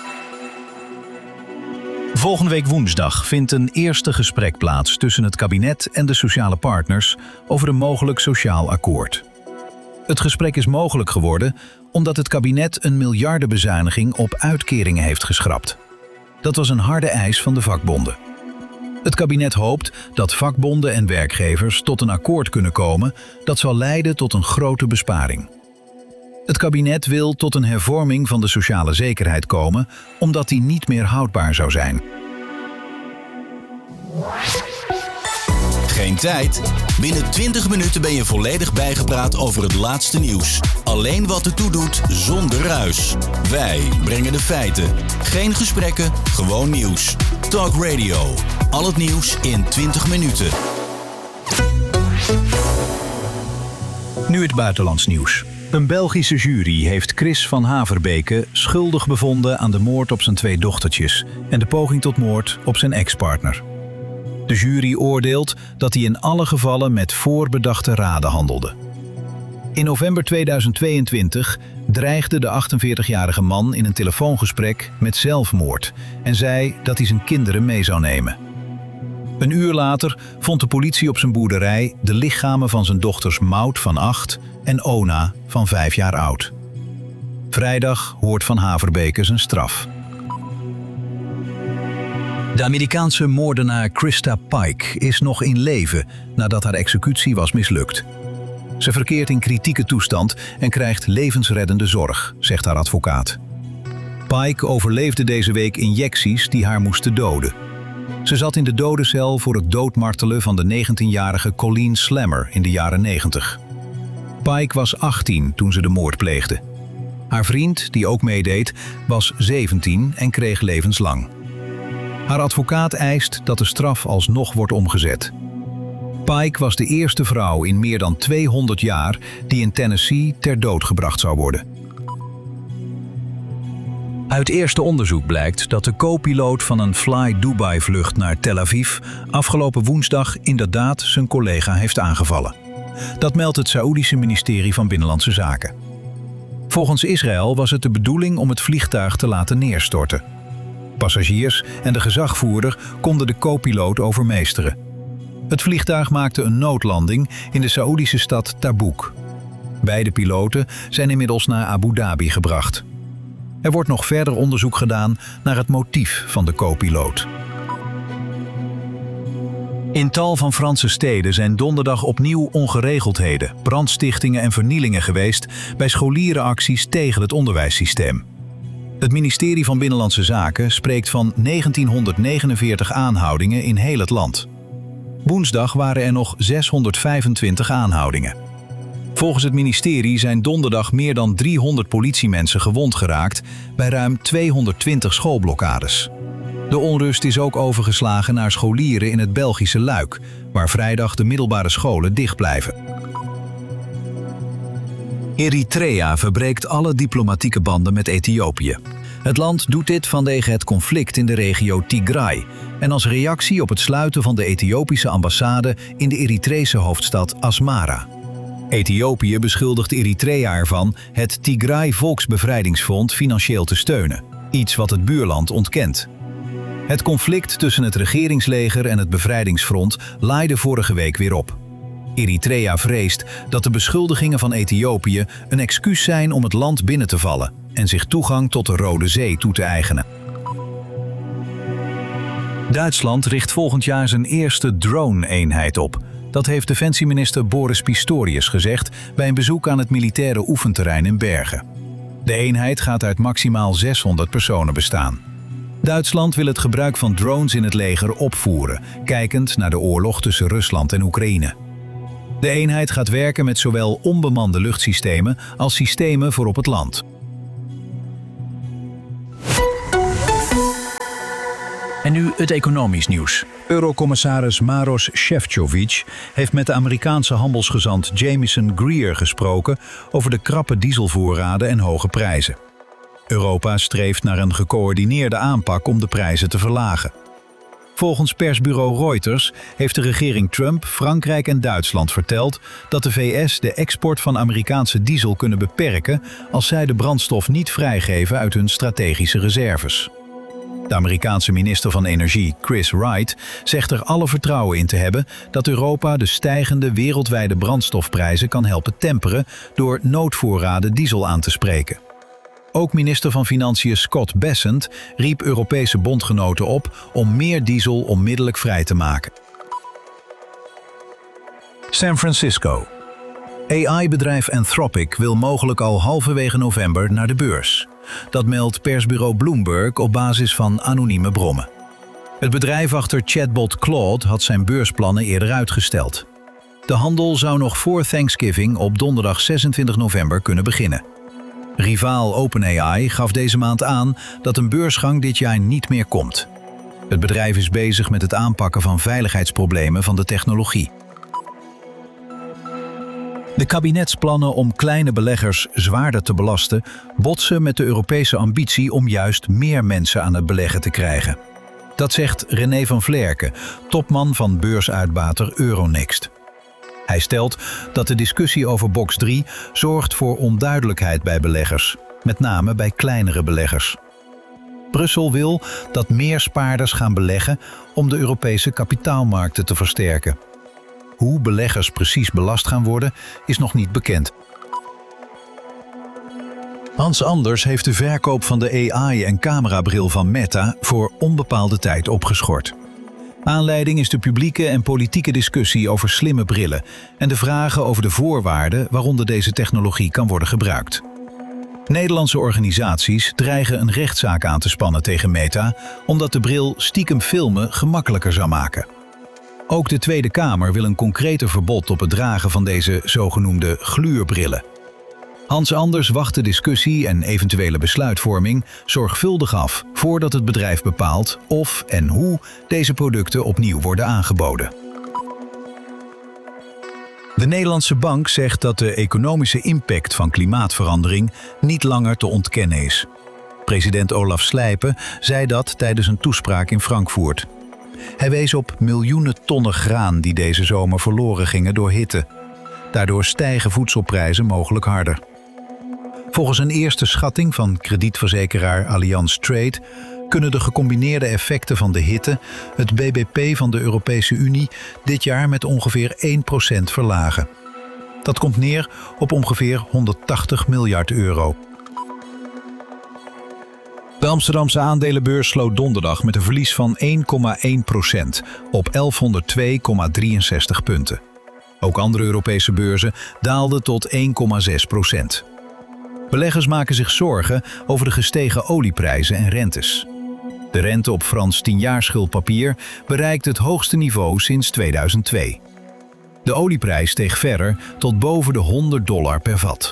Volgende week woensdag vindt een eerste gesprek plaats tussen het kabinet en de sociale partners over een mogelijk sociaal akkoord. Het gesprek is mogelijk geworden omdat het kabinet een miljardenbezuiniging op uitkeringen heeft geschrapt. Dat was een harde eis van de vakbonden. Het kabinet hoopt dat vakbonden en werkgevers tot een akkoord kunnen komen dat zal leiden tot een grote besparing. Het kabinet wil tot een hervorming van de sociale zekerheid komen, omdat die niet meer houdbaar zou zijn. Geen tijd? Binnen 20 minuten ben je volledig bijgepraat over het laatste nieuws. Alleen wat ertoe doet, zonder ruis. Wij brengen de feiten. Geen gesprekken, gewoon nieuws. Talk Radio. Al het nieuws in 20 minuten. Nu het buitenlands nieuws. Een Belgische jury heeft Chris van Haverbeke schuldig bevonden aan de moord op zijn 2 dochtertjes en de poging tot moord op zijn ex-partner. De jury oordeelt dat hij in alle gevallen met voorbedachte raden handelde. In november 2022 dreigde de 48-jarige man in een telefoongesprek met zelfmoord en zei dat hij zijn kinderen mee zou nemen. Een uur later vond de politie op zijn boerderij de lichamen van zijn dochters Maud van 8 en Ona van 5 jaar oud. Vrijdag hoort Van Haverbeke zijn straf. De Amerikaanse moordenaar Krista Pike is nog in leven nadat haar executie was mislukt. Ze verkeert in kritieke toestand en krijgt levensreddende zorg, zegt haar advocaat. Pike overleefde deze week injecties die haar moesten doden. Ze zat in de dodencel voor het doodmartelen van de 19-jarige Colleen Slammer in de jaren 90. Pike was 18 toen ze de moord pleegde. Haar vriend, die ook meedeed, was 17 en kreeg levenslang. Haar advocaat eist dat de straf alsnog wordt omgezet. Pike was de eerste vrouw in meer dan 200 jaar die in Tennessee ter dood gebracht zou worden. Uit eerste onderzoek blijkt dat de co-piloot van een Fly Dubai-vlucht naar Tel Aviv afgelopen woensdag inderdaad zijn collega heeft aangevallen. Dat meldt het Saoedische ministerie van Binnenlandse Zaken. Volgens Israël was het de bedoeling om het vliegtuig te laten neerstorten. Passagiers en de gezagvoerder konden de co-piloot overmeesteren. Het vliegtuig maakte een noodlanding in de Saoedische stad Tabuk. Beide piloten zijn inmiddels naar Abu Dhabi gebracht. Er wordt nog verder onderzoek gedaan naar het motief van de co-piloot. In tal van Franse steden zijn donderdag opnieuw ongeregeldheden, brandstichtingen en vernielingen geweest bij scholierenacties tegen het onderwijssysteem. Het ministerie van Binnenlandse Zaken spreekt van 1949 aanhoudingen in heel het land. Woensdag waren er nog 625 aanhoudingen. Volgens het ministerie zijn donderdag meer dan 300 politiemensen gewond geraakt bij ruim 220 schoolblokkades. De onrust is ook overgeslagen naar scholieren in het Belgische Luik, waar vrijdag de middelbare scholen dicht blijven. Eritrea verbreekt alle diplomatieke banden met Ethiopië. Het land doet dit vanwege het conflict in de regio Tigray en als reactie op het sluiten van de Ethiopische ambassade in de Eritrese hoofdstad Asmara. Ethiopië beschuldigt Eritrea ervan het Tigray Volksbevrijdingsfront financieel te steunen, iets wat het buurland ontkent. Het conflict tussen het regeringsleger en het bevrijdingsfront laaide vorige week weer op. Eritrea vreest dat de beschuldigingen van Ethiopië een excuus zijn om het land binnen te vallen en zich toegang tot de Rode Zee toe te eigenen. Duitsland richt volgend jaar zijn eerste drone-eenheid op. Dat heeft defensieminister Boris Pistorius gezegd bij een bezoek aan het militaire oefenterrein in Bergen. De eenheid gaat uit maximaal 600 personen bestaan. Duitsland wil het gebruik van drones in het leger opvoeren, kijkend naar de oorlog tussen Rusland en Oekraïne. De eenheid gaat werken met zowel onbemande luchtsystemen als systemen voor op het land. En nu het economisch nieuws. Eurocommissaris Maroš Šefčovič heeft met de Amerikaanse handelsgezant Jamieson Greer gesproken over de krappe dieselvoorraden en hoge prijzen. Europa streeft naar een gecoördineerde aanpak om de prijzen te verlagen. Volgens persbureau Reuters heeft de regering Trump, Frankrijk en Duitsland verteld dat de VS de export van Amerikaanse diesel kunnen beperken als zij de brandstof niet vrijgeven uit hun strategische reserves. De Amerikaanse minister van Energie, Chris Wright, zegt er alle vertrouwen in te hebben dat Europa de stijgende wereldwijde brandstofprijzen kan helpen temperen door noodvoorraden diesel aan te spreken. Ook minister van Financiën Scott Bessent riep Europese bondgenoten op om meer diesel onmiddellijk vrij te maken. San Francisco. AI-bedrijf Anthropic wil mogelijk al halverwege november naar de beurs. Dat meldt persbureau Bloomberg op basis van anonieme bronnen. Het bedrijf achter chatbot Claude had zijn beursplannen eerder uitgesteld. De handel zou nog voor Thanksgiving op donderdag 26 november kunnen beginnen. Rivaal OpenAI gaf deze maand aan dat een beursgang dit jaar niet meer komt. Het bedrijf is bezig met het aanpakken van veiligheidsproblemen van de technologie. De kabinetsplannen om kleine beleggers zwaarder te belasten botsen met de Europese ambitie om juist meer mensen aan het beleggen te krijgen. Dat zegt René van Vlerken, topman van beursuitbater Euronext. Hij stelt dat de discussie over box 3 zorgt voor onduidelijkheid bij beleggers, met name bij kleinere beleggers. Brussel wil dat meer spaarders gaan beleggen om de Europese kapitaalmarkten te versterken. Hoe beleggers precies belast gaan worden, is nog niet bekend. Hans Anders heeft de verkoop van de AI- en camerabril van Meta voor onbepaalde tijd opgeschort. Aanleiding is de publieke en politieke discussie over slimme brillen en de vragen over de voorwaarden waaronder deze technologie kan worden gebruikt. Nederlandse organisaties dreigen een rechtszaak aan te spannen tegen Meta, omdat de bril stiekem filmen gemakkelijker zou maken. Ook de Tweede Kamer wil een concreter verbod op het dragen van deze zogenoemde gluurbrillen. Hans Anders wacht de discussie en eventuele besluitvorming zorgvuldig af voordat het bedrijf bepaalt of en hoe deze producten opnieuw worden aangeboden. De Nederlandse Bank zegt dat de economische impact van klimaatverandering niet langer te ontkennen is. President Olaf Slijpen zei dat tijdens een toespraak in Frankfurt. Hij wees op miljoenen tonnen graan die deze zomer verloren gingen door hitte. Daardoor stijgen voedselprijzen mogelijk harder. Volgens een eerste schatting van kredietverzekeraar Allianz Trade kunnen de gecombineerde effecten van de hitte het BBP van de Europese Unie dit jaar met ongeveer 1% verlagen. Dat komt neer op ongeveer 180 miljard euro. De Amsterdamse aandelenbeurs sloot donderdag met een verlies van 1,1% op 1102,63 punten. Ook andere Europese beurzen daalden tot 1,6%. Beleggers maken zich zorgen over de gestegen olieprijzen en rentes. De rente op Frans 10-jaarschuldpapier bereikt het hoogste niveau sinds 2002. De olieprijs steeg verder tot boven de $100 per vat.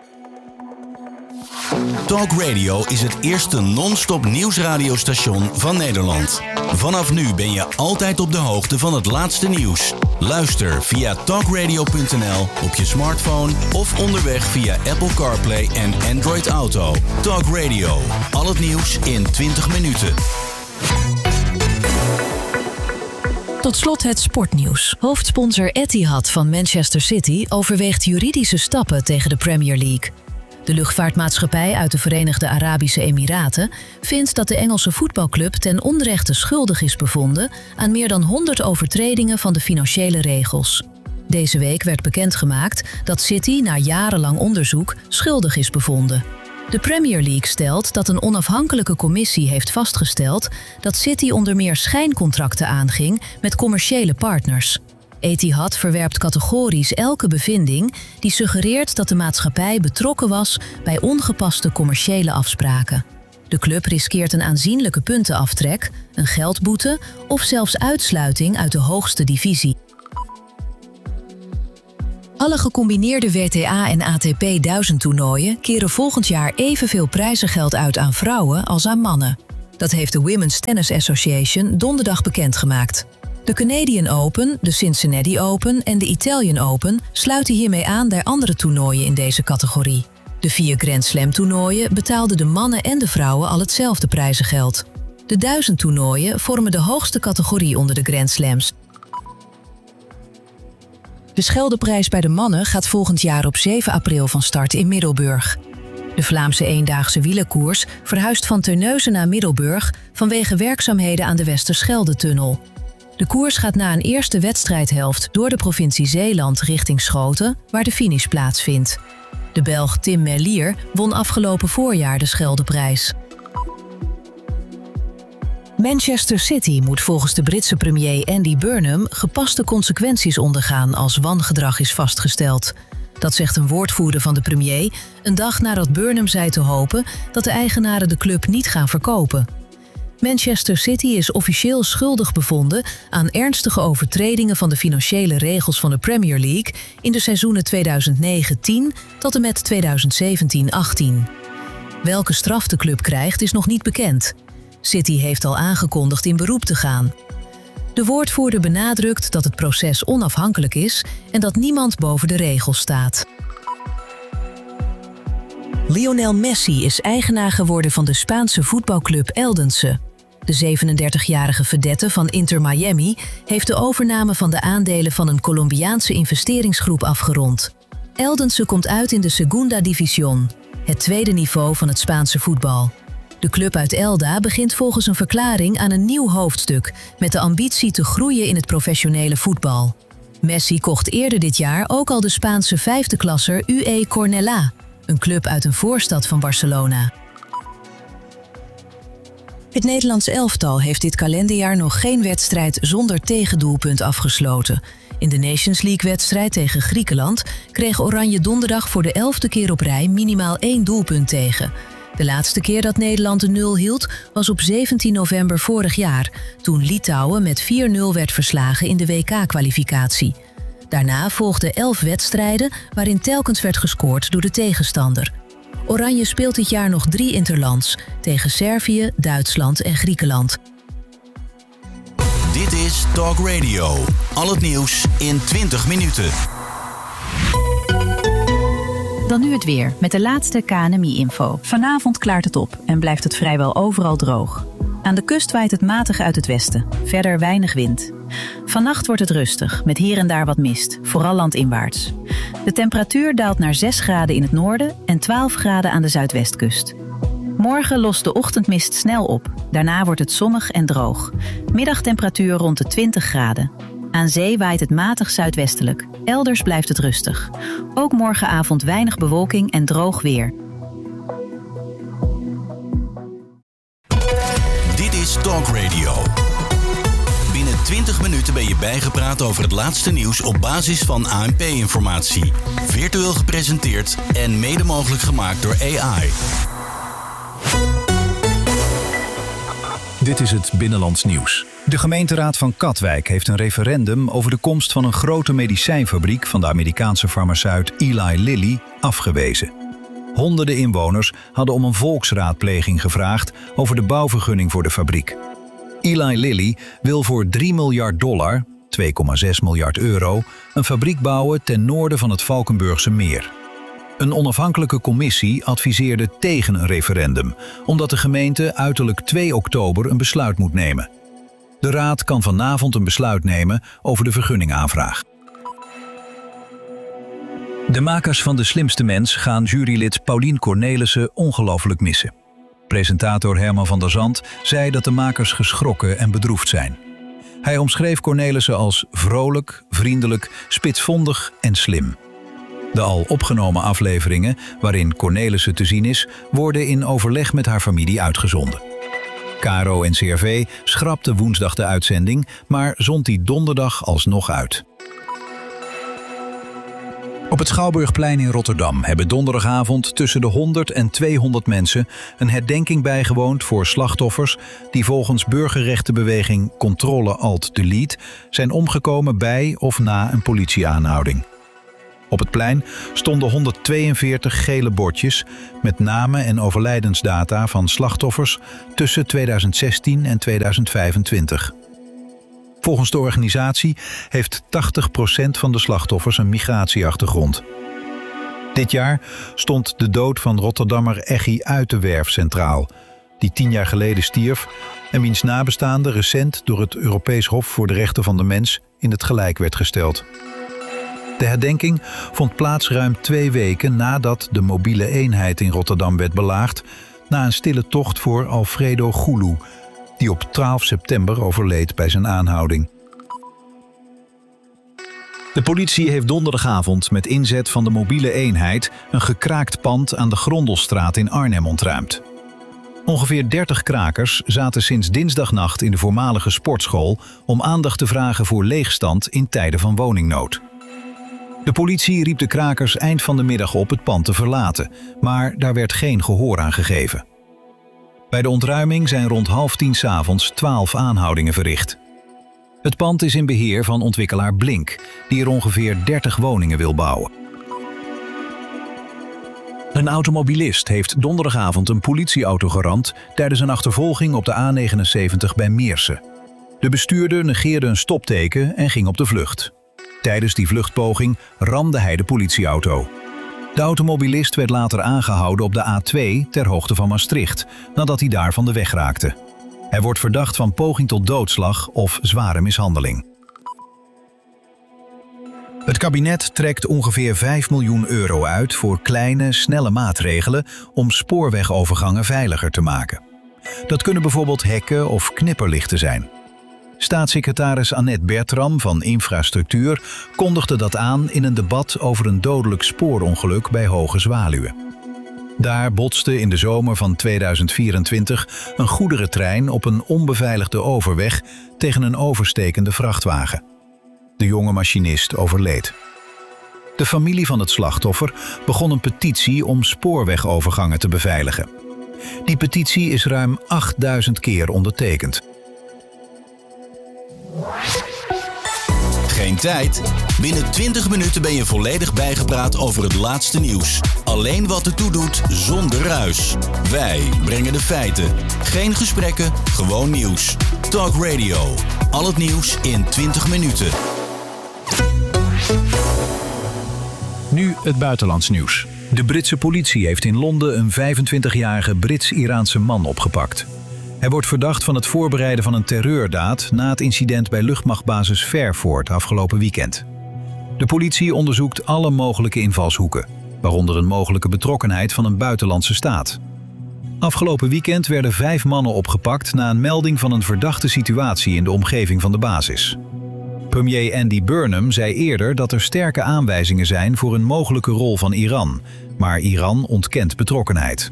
Talk Radio is het eerste non-stop nieuwsradiostation van Nederland. Vanaf nu ben je altijd op de hoogte van het laatste nieuws. Luister via talkradio.nl op je smartphone of onderweg via Apple CarPlay en Android Auto. Talk Radio, al het nieuws in 20 minuten. Tot slot het sportnieuws. Hoofdsponsor Etihad van Manchester City overweegt juridische stappen tegen de Premier League. De luchtvaartmaatschappij uit de Verenigde Arabische Emiraten vindt dat de Engelse voetbalclub ten onrechte schuldig is bevonden aan meer dan 100 overtredingen van de financiële regels. Deze week werd bekendgemaakt dat City na jarenlang onderzoek schuldig is bevonden. De Premier League stelt dat een onafhankelijke commissie heeft vastgesteld dat City onder meer schijncontracten aanging met commerciële partners. Etihad verwerpt categorisch elke bevinding die suggereert dat de maatschappij betrokken was bij ongepaste commerciële afspraken. De club riskeert een aanzienlijke puntenaftrek, een geldboete of zelfs uitsluiting uit de hoogste divisie. Alle gecombineerde WTA en ATP 1000-toernooien keren volgend jaar evenveel prijzengeld uit aan vrouwen als aan mannen. Dat heeft de Women's Tennis Association donderdag bekendgemaakt. De Canadian Open, de Cincinnati Open en de Italian Open sluiten hiermee aan bij andere toernooien in deze categorie. De 4 Grand Slam toernooien betaalden de mannen en de vrouwen al hetzelfde prijzengeld. De 1000 toernooien vormen de hoogste categorie onder de Grand Slams. De Scheldeprijs bij de mannen gaat volgend jaar op 7 april van start in Middelburg. De Vlaamse eendaagse wielerkoers verhuist van Terneuzen naar Middelburg vanwege werkzaamheden aan de Westerschelde-tunnel. De koers gaat na een eerste wedstrijdhelft door de provincie Zeeland richting Schoten, waar de finish plaatsvindt. De Belg Tim Merlier won afgelopen voorjaar de Scheldeprijs. Manchester City moet volgens de Britse premier Andy Burnham gepaste consequenties ondergaan als wangedrag is vastgesteld. Dat zegt een woordvoerder van de premier, een dag nadat Burnham zei te hopen dat de eigenaren de club niet gaan verkopen. Manchester City is officieel schuldig bevonden aan ernstige overtredingen van de financiële regels van de Premier League in de seizoenen 2009-10 tot en met 2017-18. Welke straf de club krijgt is nog niet bekend. City heeft al aangekondigd in beroep te gaan. De woordvoerder benadrukt dat het proces onafhankelijk is en dat niemand boven de regels staat. Lionel Messi is eigenaar geworden van de Spaanse voetbalclub Eldense. De 37-jarige vedette van Inter Miami heeft de overname van de aandelen van een Colombiaanse investeringsgroep afgerond. Eldense komt uit in de Segunda División, het tweede niveau van het Spaanse voetbal. De club uit Elda begint volgens een verklaring aan een nieuw hoofdstuk met de ambitie te groeien in het professionele voetbal. Messi kocht eerder dit jaar ook al de Spaanse vijfde klasser UE Cornellà, een club uit een voorstad van Barcelona. Het Nederlands elftal heeft dit kalenderjaar nog geen wedstrijd zonder tegendoelpunt afgesloten. In de Nations League-wedstrijd tegen Griekenland kreeg Oranje donderdag voor de 11e keer op rij minimaal 1 doelpunt tegen. De laatste keer dat Nederland de 0 hield was op 17 november vorig jaar, toen Litouwen met 4-0 werd verslagen in de WK-kwalificatie. Daarna volgden 11 wedstrijden waarin telkens werd gescoord door de tegenstander. Oranje speelt dit jaar nog 3 interlands tegen Servië, Duitsland en Griekenland. Dit is Talk Radio. Al het nieuws in 20 minuten. Dan nu het weer, met de laatste KNMI-info. Vanavond klaart het op en blijft het vrijwel overal droog. Aan de kust waait het matig uit het westen, verder weinig wind. Vannacht wordt het rustig, met hier en daar wat mist, vooral landinwaarts. De temperatuur daalt naar 6 graden in het noorden en 12 graden aan de zuidwestkust. Morgen lost de ochtendmist snel op, daarna wordt het zonnig en droog. Middagtemperatuur rond de 20 graden. Aan zee waait het matig zuidwestelijk, elders blijft het rustig. Ook morgenavond weinig bewolking en droog weer. Dit is Talk Radio. Binnen 20 minuten ben je bijgepraat over het laatste nieuws op basis van ANP-informatie. Virtueel gepresenteerd en mede mogelijk gemaakt door AI. Dit is het Binnenlands Nieuws. De gemeenteraad van Katwijk heeft een referendum over de komst van een grote medicijnfabriek van de Amerikaanse farmaceut Eli Lilly afgewezen. Honderden inwoners hadden om een volksraadpleging gevraagd over de bouwvergunning voor de fabriek. Eli Lilly wil voor $3 miljard, 2,6 miljard euro, een fabriek bouwen ten noorden van het Valkenburgse meer. Een onafhankelijke commissie adviseerde tegen een referendum, omdat de gemeente uiterlijk 2 oktober een besluit moet nemen. De raad kan vanavond een besluit nemen over de vergunningaanvraag. De makers van De Slimste Mens gaan jurylid Paulien Cornelissen ongelooflijk missen. Presentator Herman van der Zand zei dat de makers geschrokken en bedroefd zijn. Hij omschreef Cornelissen als vrolijk, vriendelijk, spitsvondig en slim. De al opgenomen afleveringen, waarin Cornelissen te zien is, worden in overleg met haar familie uitgezonden. KRO en CRV schrapte woensdag de uitzending, maar zond die donderdag alsnog uit. Op het Schouwburgplein in Rotterdam hebben donderdagavond tussen de 100 en 200 mensen een herdenking bijgewoond voor slachtoffers die volgens burgerrechtenbeweging Controle-Alt-Delete zijn omgekomen bij of na een politieaanhouding. Op het plein stonden 142 gele bordjes met namen en overlijdensdata van slachtoffers tussen 2016 en 2025. Volgens de organisatie heeft 80% van de slachtoffers een migratieachtergrond. Dit jaar stond de dood van Rotterdammer Eggy Uiterwerf centraal, die 10 jaar geleden stierf en wiens nabestaande recent door het Europees Hof voor de Rechten van de Mens in het gelijk werd gesteld. De herdenking vond plaats ruim 2 weken nadat de mobiele eenheid in Rotterdam werd belaagd na een stille tocht voor Alfredo Goulou, die op 12 september overleed bij zijn aanhouding. De politie heeft donderdagavond met inzet van de mobiele eenheid een gekraakt pand aan de Grondelstraat in Arnhem ontruimd. Ongeveer 30 krakers zaten sinds dinsdagnacht in de voormalige sportschool om aandacht te vragen voor leegstand in tijden van woningnood. De politie riep de krakers eind van de middag op het pand te verlaten, maar daar werd geen gehoor aan gegeven. Bij de ontruiming zijn rond 9:30 s'avonds 12 aanhoudingen verricht. Het pand is in beheer van ontwikkelaar Blink, die er ongeveer 30 woningen wil bouwen. Een automobilist heeft donderdagavond een politieauto geramd tijdens een achtervolging op de A79 bij Meersen. De bestuurder negeerde een stopteken en ging op de vlucht. Tijdens die vluchtpoging ramde hij de politieauto. De automobilist werd later aangehouden op de A2 ter hoogte van Maastricht, nadat hij daar van de weg raakte. Hij wordt verdacht van poging tot doodslag of zware mishandeling. Het kabinet trekt ongeveer 5 miljoen euro uit voor kleine, snelle maatregelen om spoorwegovergangen veiliger te maken. Dat kunnen bijvoorbeeld hekken of knipperlichten zijn. Staatssecretaris Annette Bertram van Infrastructuur kondigde dat aan in een debat over een dodelijk spoorongeluk bij Hoge Zwaluwe. Daar botste in de zomer van 2024 een goederentrein op een onbeveiligde overweg tegen een overstekende vrachtwagen. De jonge machinist overleed. De familie van het slachtoffer begon een petitie om spoorwegovergangen te beveiligen. Die petitie is ruim 8000 keer ondertekend. Geen tijd? Binnen 20 minuten ben je volledig bijgepraat over het laatste nieuws. Alleen wat ertoe doet, zonder ruis. Wij brengen de feiten. Geen gesprekken, gewoon nieuws. Talk Radio. Al het nieuws in 20 minuten. Nu het buitenlands nieuws. De Britse politie heeft in Londen een 25-jarige Brits-Iraanse man opgepakt. Hij wordt verdacht van het voorbereiden van een terreurdaad na het incident bij luchtmachtbasis Fairford afgelopen weekend. De politie onderzoekt alle mogelijke invalshoeken, waaronder een mogelijke betrokkenheid van een buitenlandse staat. Afgelopen weekend werden 5 mannen opgepakt na een melding van een verdachte situatie in de omgeving van de basis. Premier Andy Burnham zei eerder dat er sterke aanwijzingen zijn voor een mogelijke rol van Iran, maar Iran ontkent betrokkenheid.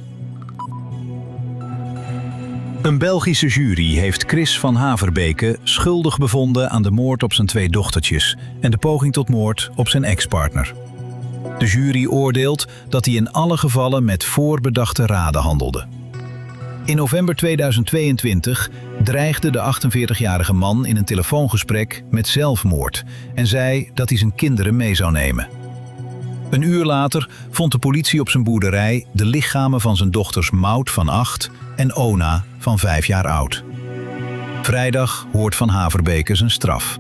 Een Belgische jury heeft Chris van Haverbeke schuldig bevonden aan de moord op zijn 2 dochtertjes en de poging tot moord op zijn ex-partner. De jury oordeelt dat hij in alle gevallen met voorbedachte raden handelde. In november 2022 dreigde de 48-jarige man in een telefoongesprek met zelfmoord en zei dat hij zijn kinderen mee zou nemen. Een uur later vond de politie op zijn boerderij de lichamen van zijn dochters Maud van 8 en Ona van 5 jaar oud. Vrijdag hoort Van Haverbeke zijn straf.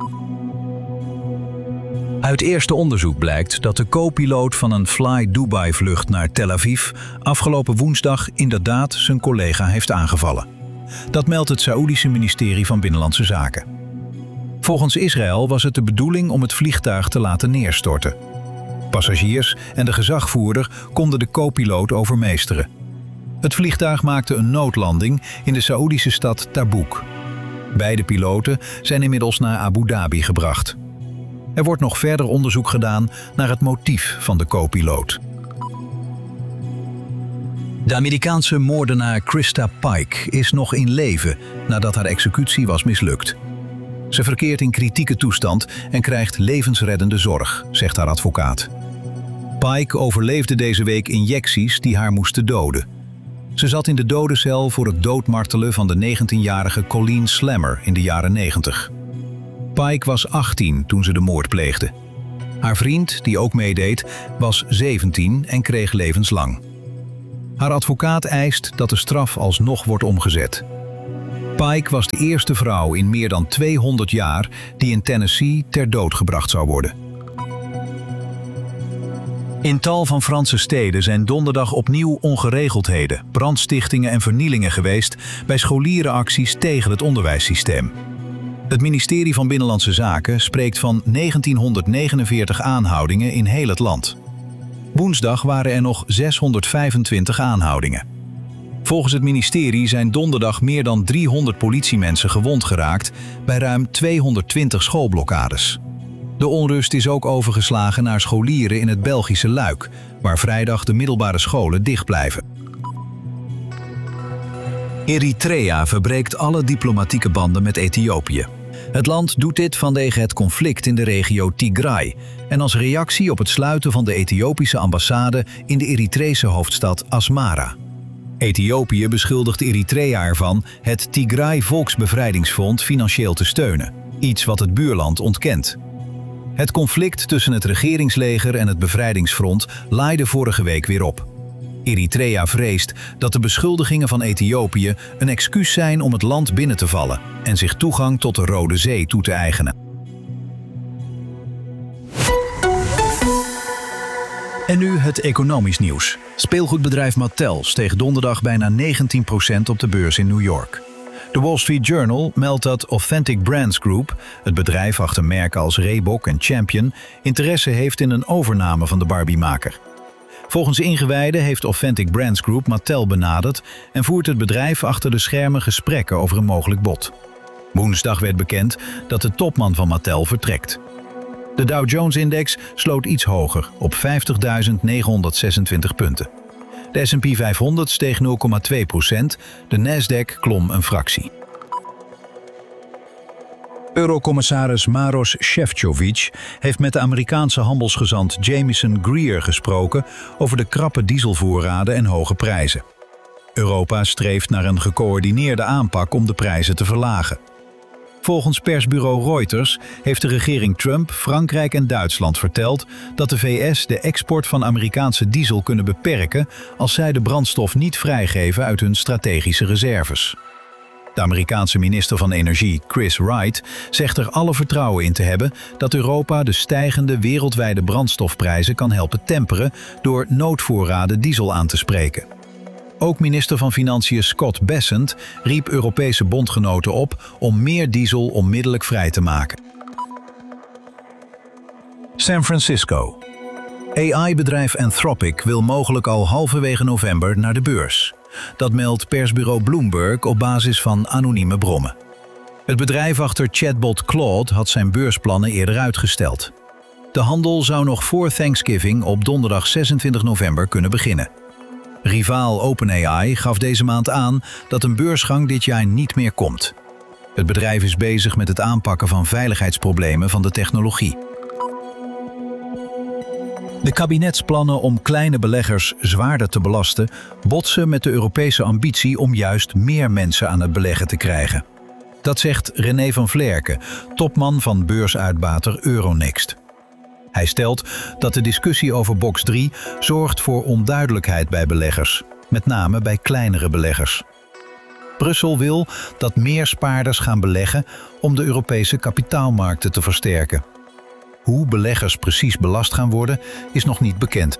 Uit eerste onderzoek blijkt dat de co-piloot van een Fly Dubai-vlucht naar Tel Aviv afgelopen woensdag inderdaad zijn collega heeft aangevallen. Dat meldt het Saoedische ministerie van Binnenlandse Zaken. Volgens Israël was het de bedoeling om het vliegtuig te laten neerstorten. Passagiers en de gezagvoerder konden de co-piloot overmeesteren. Het vliegtuig maakte een noodlanding in de Saoedische stad Tabouk. Beide piloten zijn inmiddels naar Abu Dhabi gebracht. Er wordt nog verder onderzoek gedaan naar het motief van de co-piloot. De Amerikaanse moordenaar Krista Pike is nog in leven nadat haar executie was mislukt. Ze verkeert in kritieke toestand en krijgt levensreddende zorg, zegt haar advocaat. Pike overleefde deze week injecties die haar moesten doden. Ze zat in de dodencel voor het doodmartelen van de 19-jarige Colleen Slammer in de jaren 90. Pike was 18 toen ze de moord pleegde. Haar vriend, die ook meedeed, was 17 en kreeg levenslang. Haar advocaat eist dat de straf alsnog wordt omgezet. Pike was de eerste vrouw in meer dan 200 jaar die in Tennessee ter dood gebracht zou worden. In tal van Franse steden zijn donderdag opnieuw ongeregeldheden, brandstichtingen en vernielingen geweest bij scholierenacties tegen het onderwijssysteem. Het ministerie van Binnenlandse Zaken spreekt van 1949 aanhoudingen in heel het land. Woensdag waren er nog 625 aanhoudingen. Volgens het ministerie zijn donderdag meer dan 300 politiemensen gewond geraakt bij ruim 220 schoolblokkades. De onrust is ook overgeslagen naar scholieren in het Belgische Luik, waar vrijdag de middelbare scholen dicht blijven. Eritrea verbreekt alle diplomatieke banden met Ethiopië. Het land doet dit vanwege het conflict in de regio Tigray en als reactie op het sluiten van de Ethiopische ambassade in de Eritrese hoofdstad Asmara. Ethiopië beschuldigt Eritrea ervan het Tigray Volksbevrijdingsfront financieel te steunen, iets wat het buurland ontkent. Het conflict tussen het regeringsleger en het bevrijdingsfront laaide vorige week weer op. Eritrea vreest dat de beschuldigingen van Ethiopië een excuus zijn om het land binnen te vallen en zich toegang tot de Rode Zee toe te eigenen. En nu het economisch nieuws. Speelgoedbedrijf Mattel steeg donderdag bijna 19% op de beurs in New York. De Wall Street Journal meldt dat Authentic Brands Group, het bedrijf achter merken als Reebok en Champion, interesse heeft in een overname van de Barbie-maker. Volgens ingewijden heeft Authentic Brands Group Mattel benaderd en voert het bedrijf achter de schermen gesprekken over een mogelijk bod. Woensdag werd bekend dat de topman van Mattel vertrekt. De Dow Jones-index sloot iets hoger op 50.926 punten. De S&P 500 steeg 0,2%, de Nasdaq klom een fractie. Eurocommissaris Maros Šefčovič heeft met de Amerikaanse handelsgezant Jamieson Greer gesproken over de krappe dieselvoorraden en hoge prijzen. Europa streeft naar een gecoördineerde aanpak om de prijzen te verlagen. Volgens persbureau Reuters heeft de regering Trump, Frankrijk en Duitsland verteld dat de VS de export van Amerikaanse diesel kunnen beperken als zij de brandstof niet vrijgeven uit hun strategische reserves. De Amerikaanse minister van Energie, Chris Wright, zegt er alle vertrouwen in te hebben dat Europa de stijgende wereldwijde brandstofprijzen kan helpen temperen door noodvoorraden diesel aan te spreken. Ook minister van Financiën Scott Bessent riep Europese bondgenoten op om meer diesel onmiddellijk vrij te maken. San Francisco. AI-bedrijf Anthropic wil mogelijk al halverwege november naar de beurs. Dat meldt persbureau Bloomberg op basis van anonieme bronnen. Het bedrijf achter chatbot Claude had zijn beursplannen eerder uitgesteld. De handel zou nog voor Thanksgiving op donderdag 26 november kunnen beginnen. Rivaal OpenAI gaf deze maand aan dat een beursgang dit jaar niet meer komt. Het bedrijf is bezig met het aanpakken van veiligheidsproblemen van de technologie. De kabinetsplannen om kleine beleggers zwaarder te belasten botsen met de Europese ambitie om juist meer mensen aan het beleggen te krijgen. Dat zegt René van Vlerken, topman van beursuitbater Euronext. Hij stelt dat de discussie over box 3 zorgt voor onduidelijkheid bij beleggers, met name bij kleinere beleggers. Brussel wil dat meer spaarders gaan beleggen om de Europese kapitaalmarkten te versterken. Hoe beleggers precies belast gaan worden, is nog niet bekend.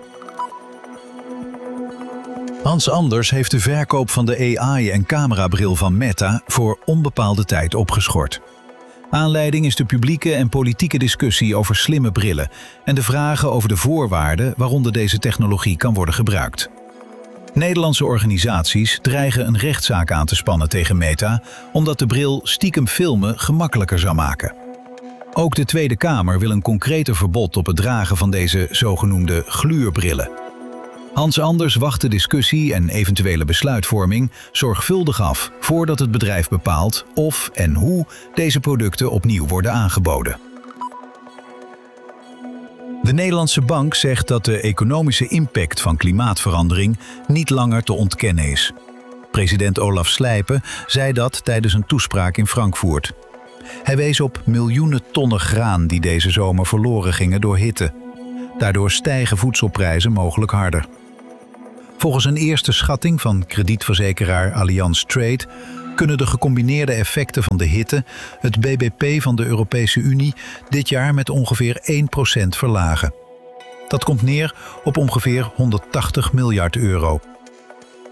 Hans Anders heeft de verkoop van de AI- en camerabril van Meta voor onbepaalde tijd opgeschort. Aanleiding is de publieke en politieke discussie over slimme brillen en de vragen over de voorwaarden waaronder deze technologie kan worden gebruikt. Nederlandse organisaties dreigen een rechtszaak aan te spannen tegen Meta, omdat de bril stiekem filmen gemakkelijker zou maken. Ook de Tweede Kamer wil een concreter verbod op het dragen van deze zogenoemde gluurbrillen. Hans Anders wacht de discussie en eventuele besluitvorming zorgvuldig af voordat het bedrijf bepaalt of en hoe deze producten opnieuw worden aangeboden. De Nederlandse Bank zegt dat de economische impact van klimaatverandering niet langer te ontkennen is. President Olaf Slijpen zei dat tijdens een toespraak in Frankfurt. Hij wees op miljoenen tonnen graan die deze zomer verloren gingen door hitte. Daardoor stijgen voedselprijzen mogelijk harder. Volgens een eerste schatting van kredietverzekeraar Allianz Trade kunnen de gecombineerde effecten van de hitte het BBP van de Europese Unie dit jaar met ongeveer 1% verlagen. Dat komt neer op ongeveer 180 miljard euro.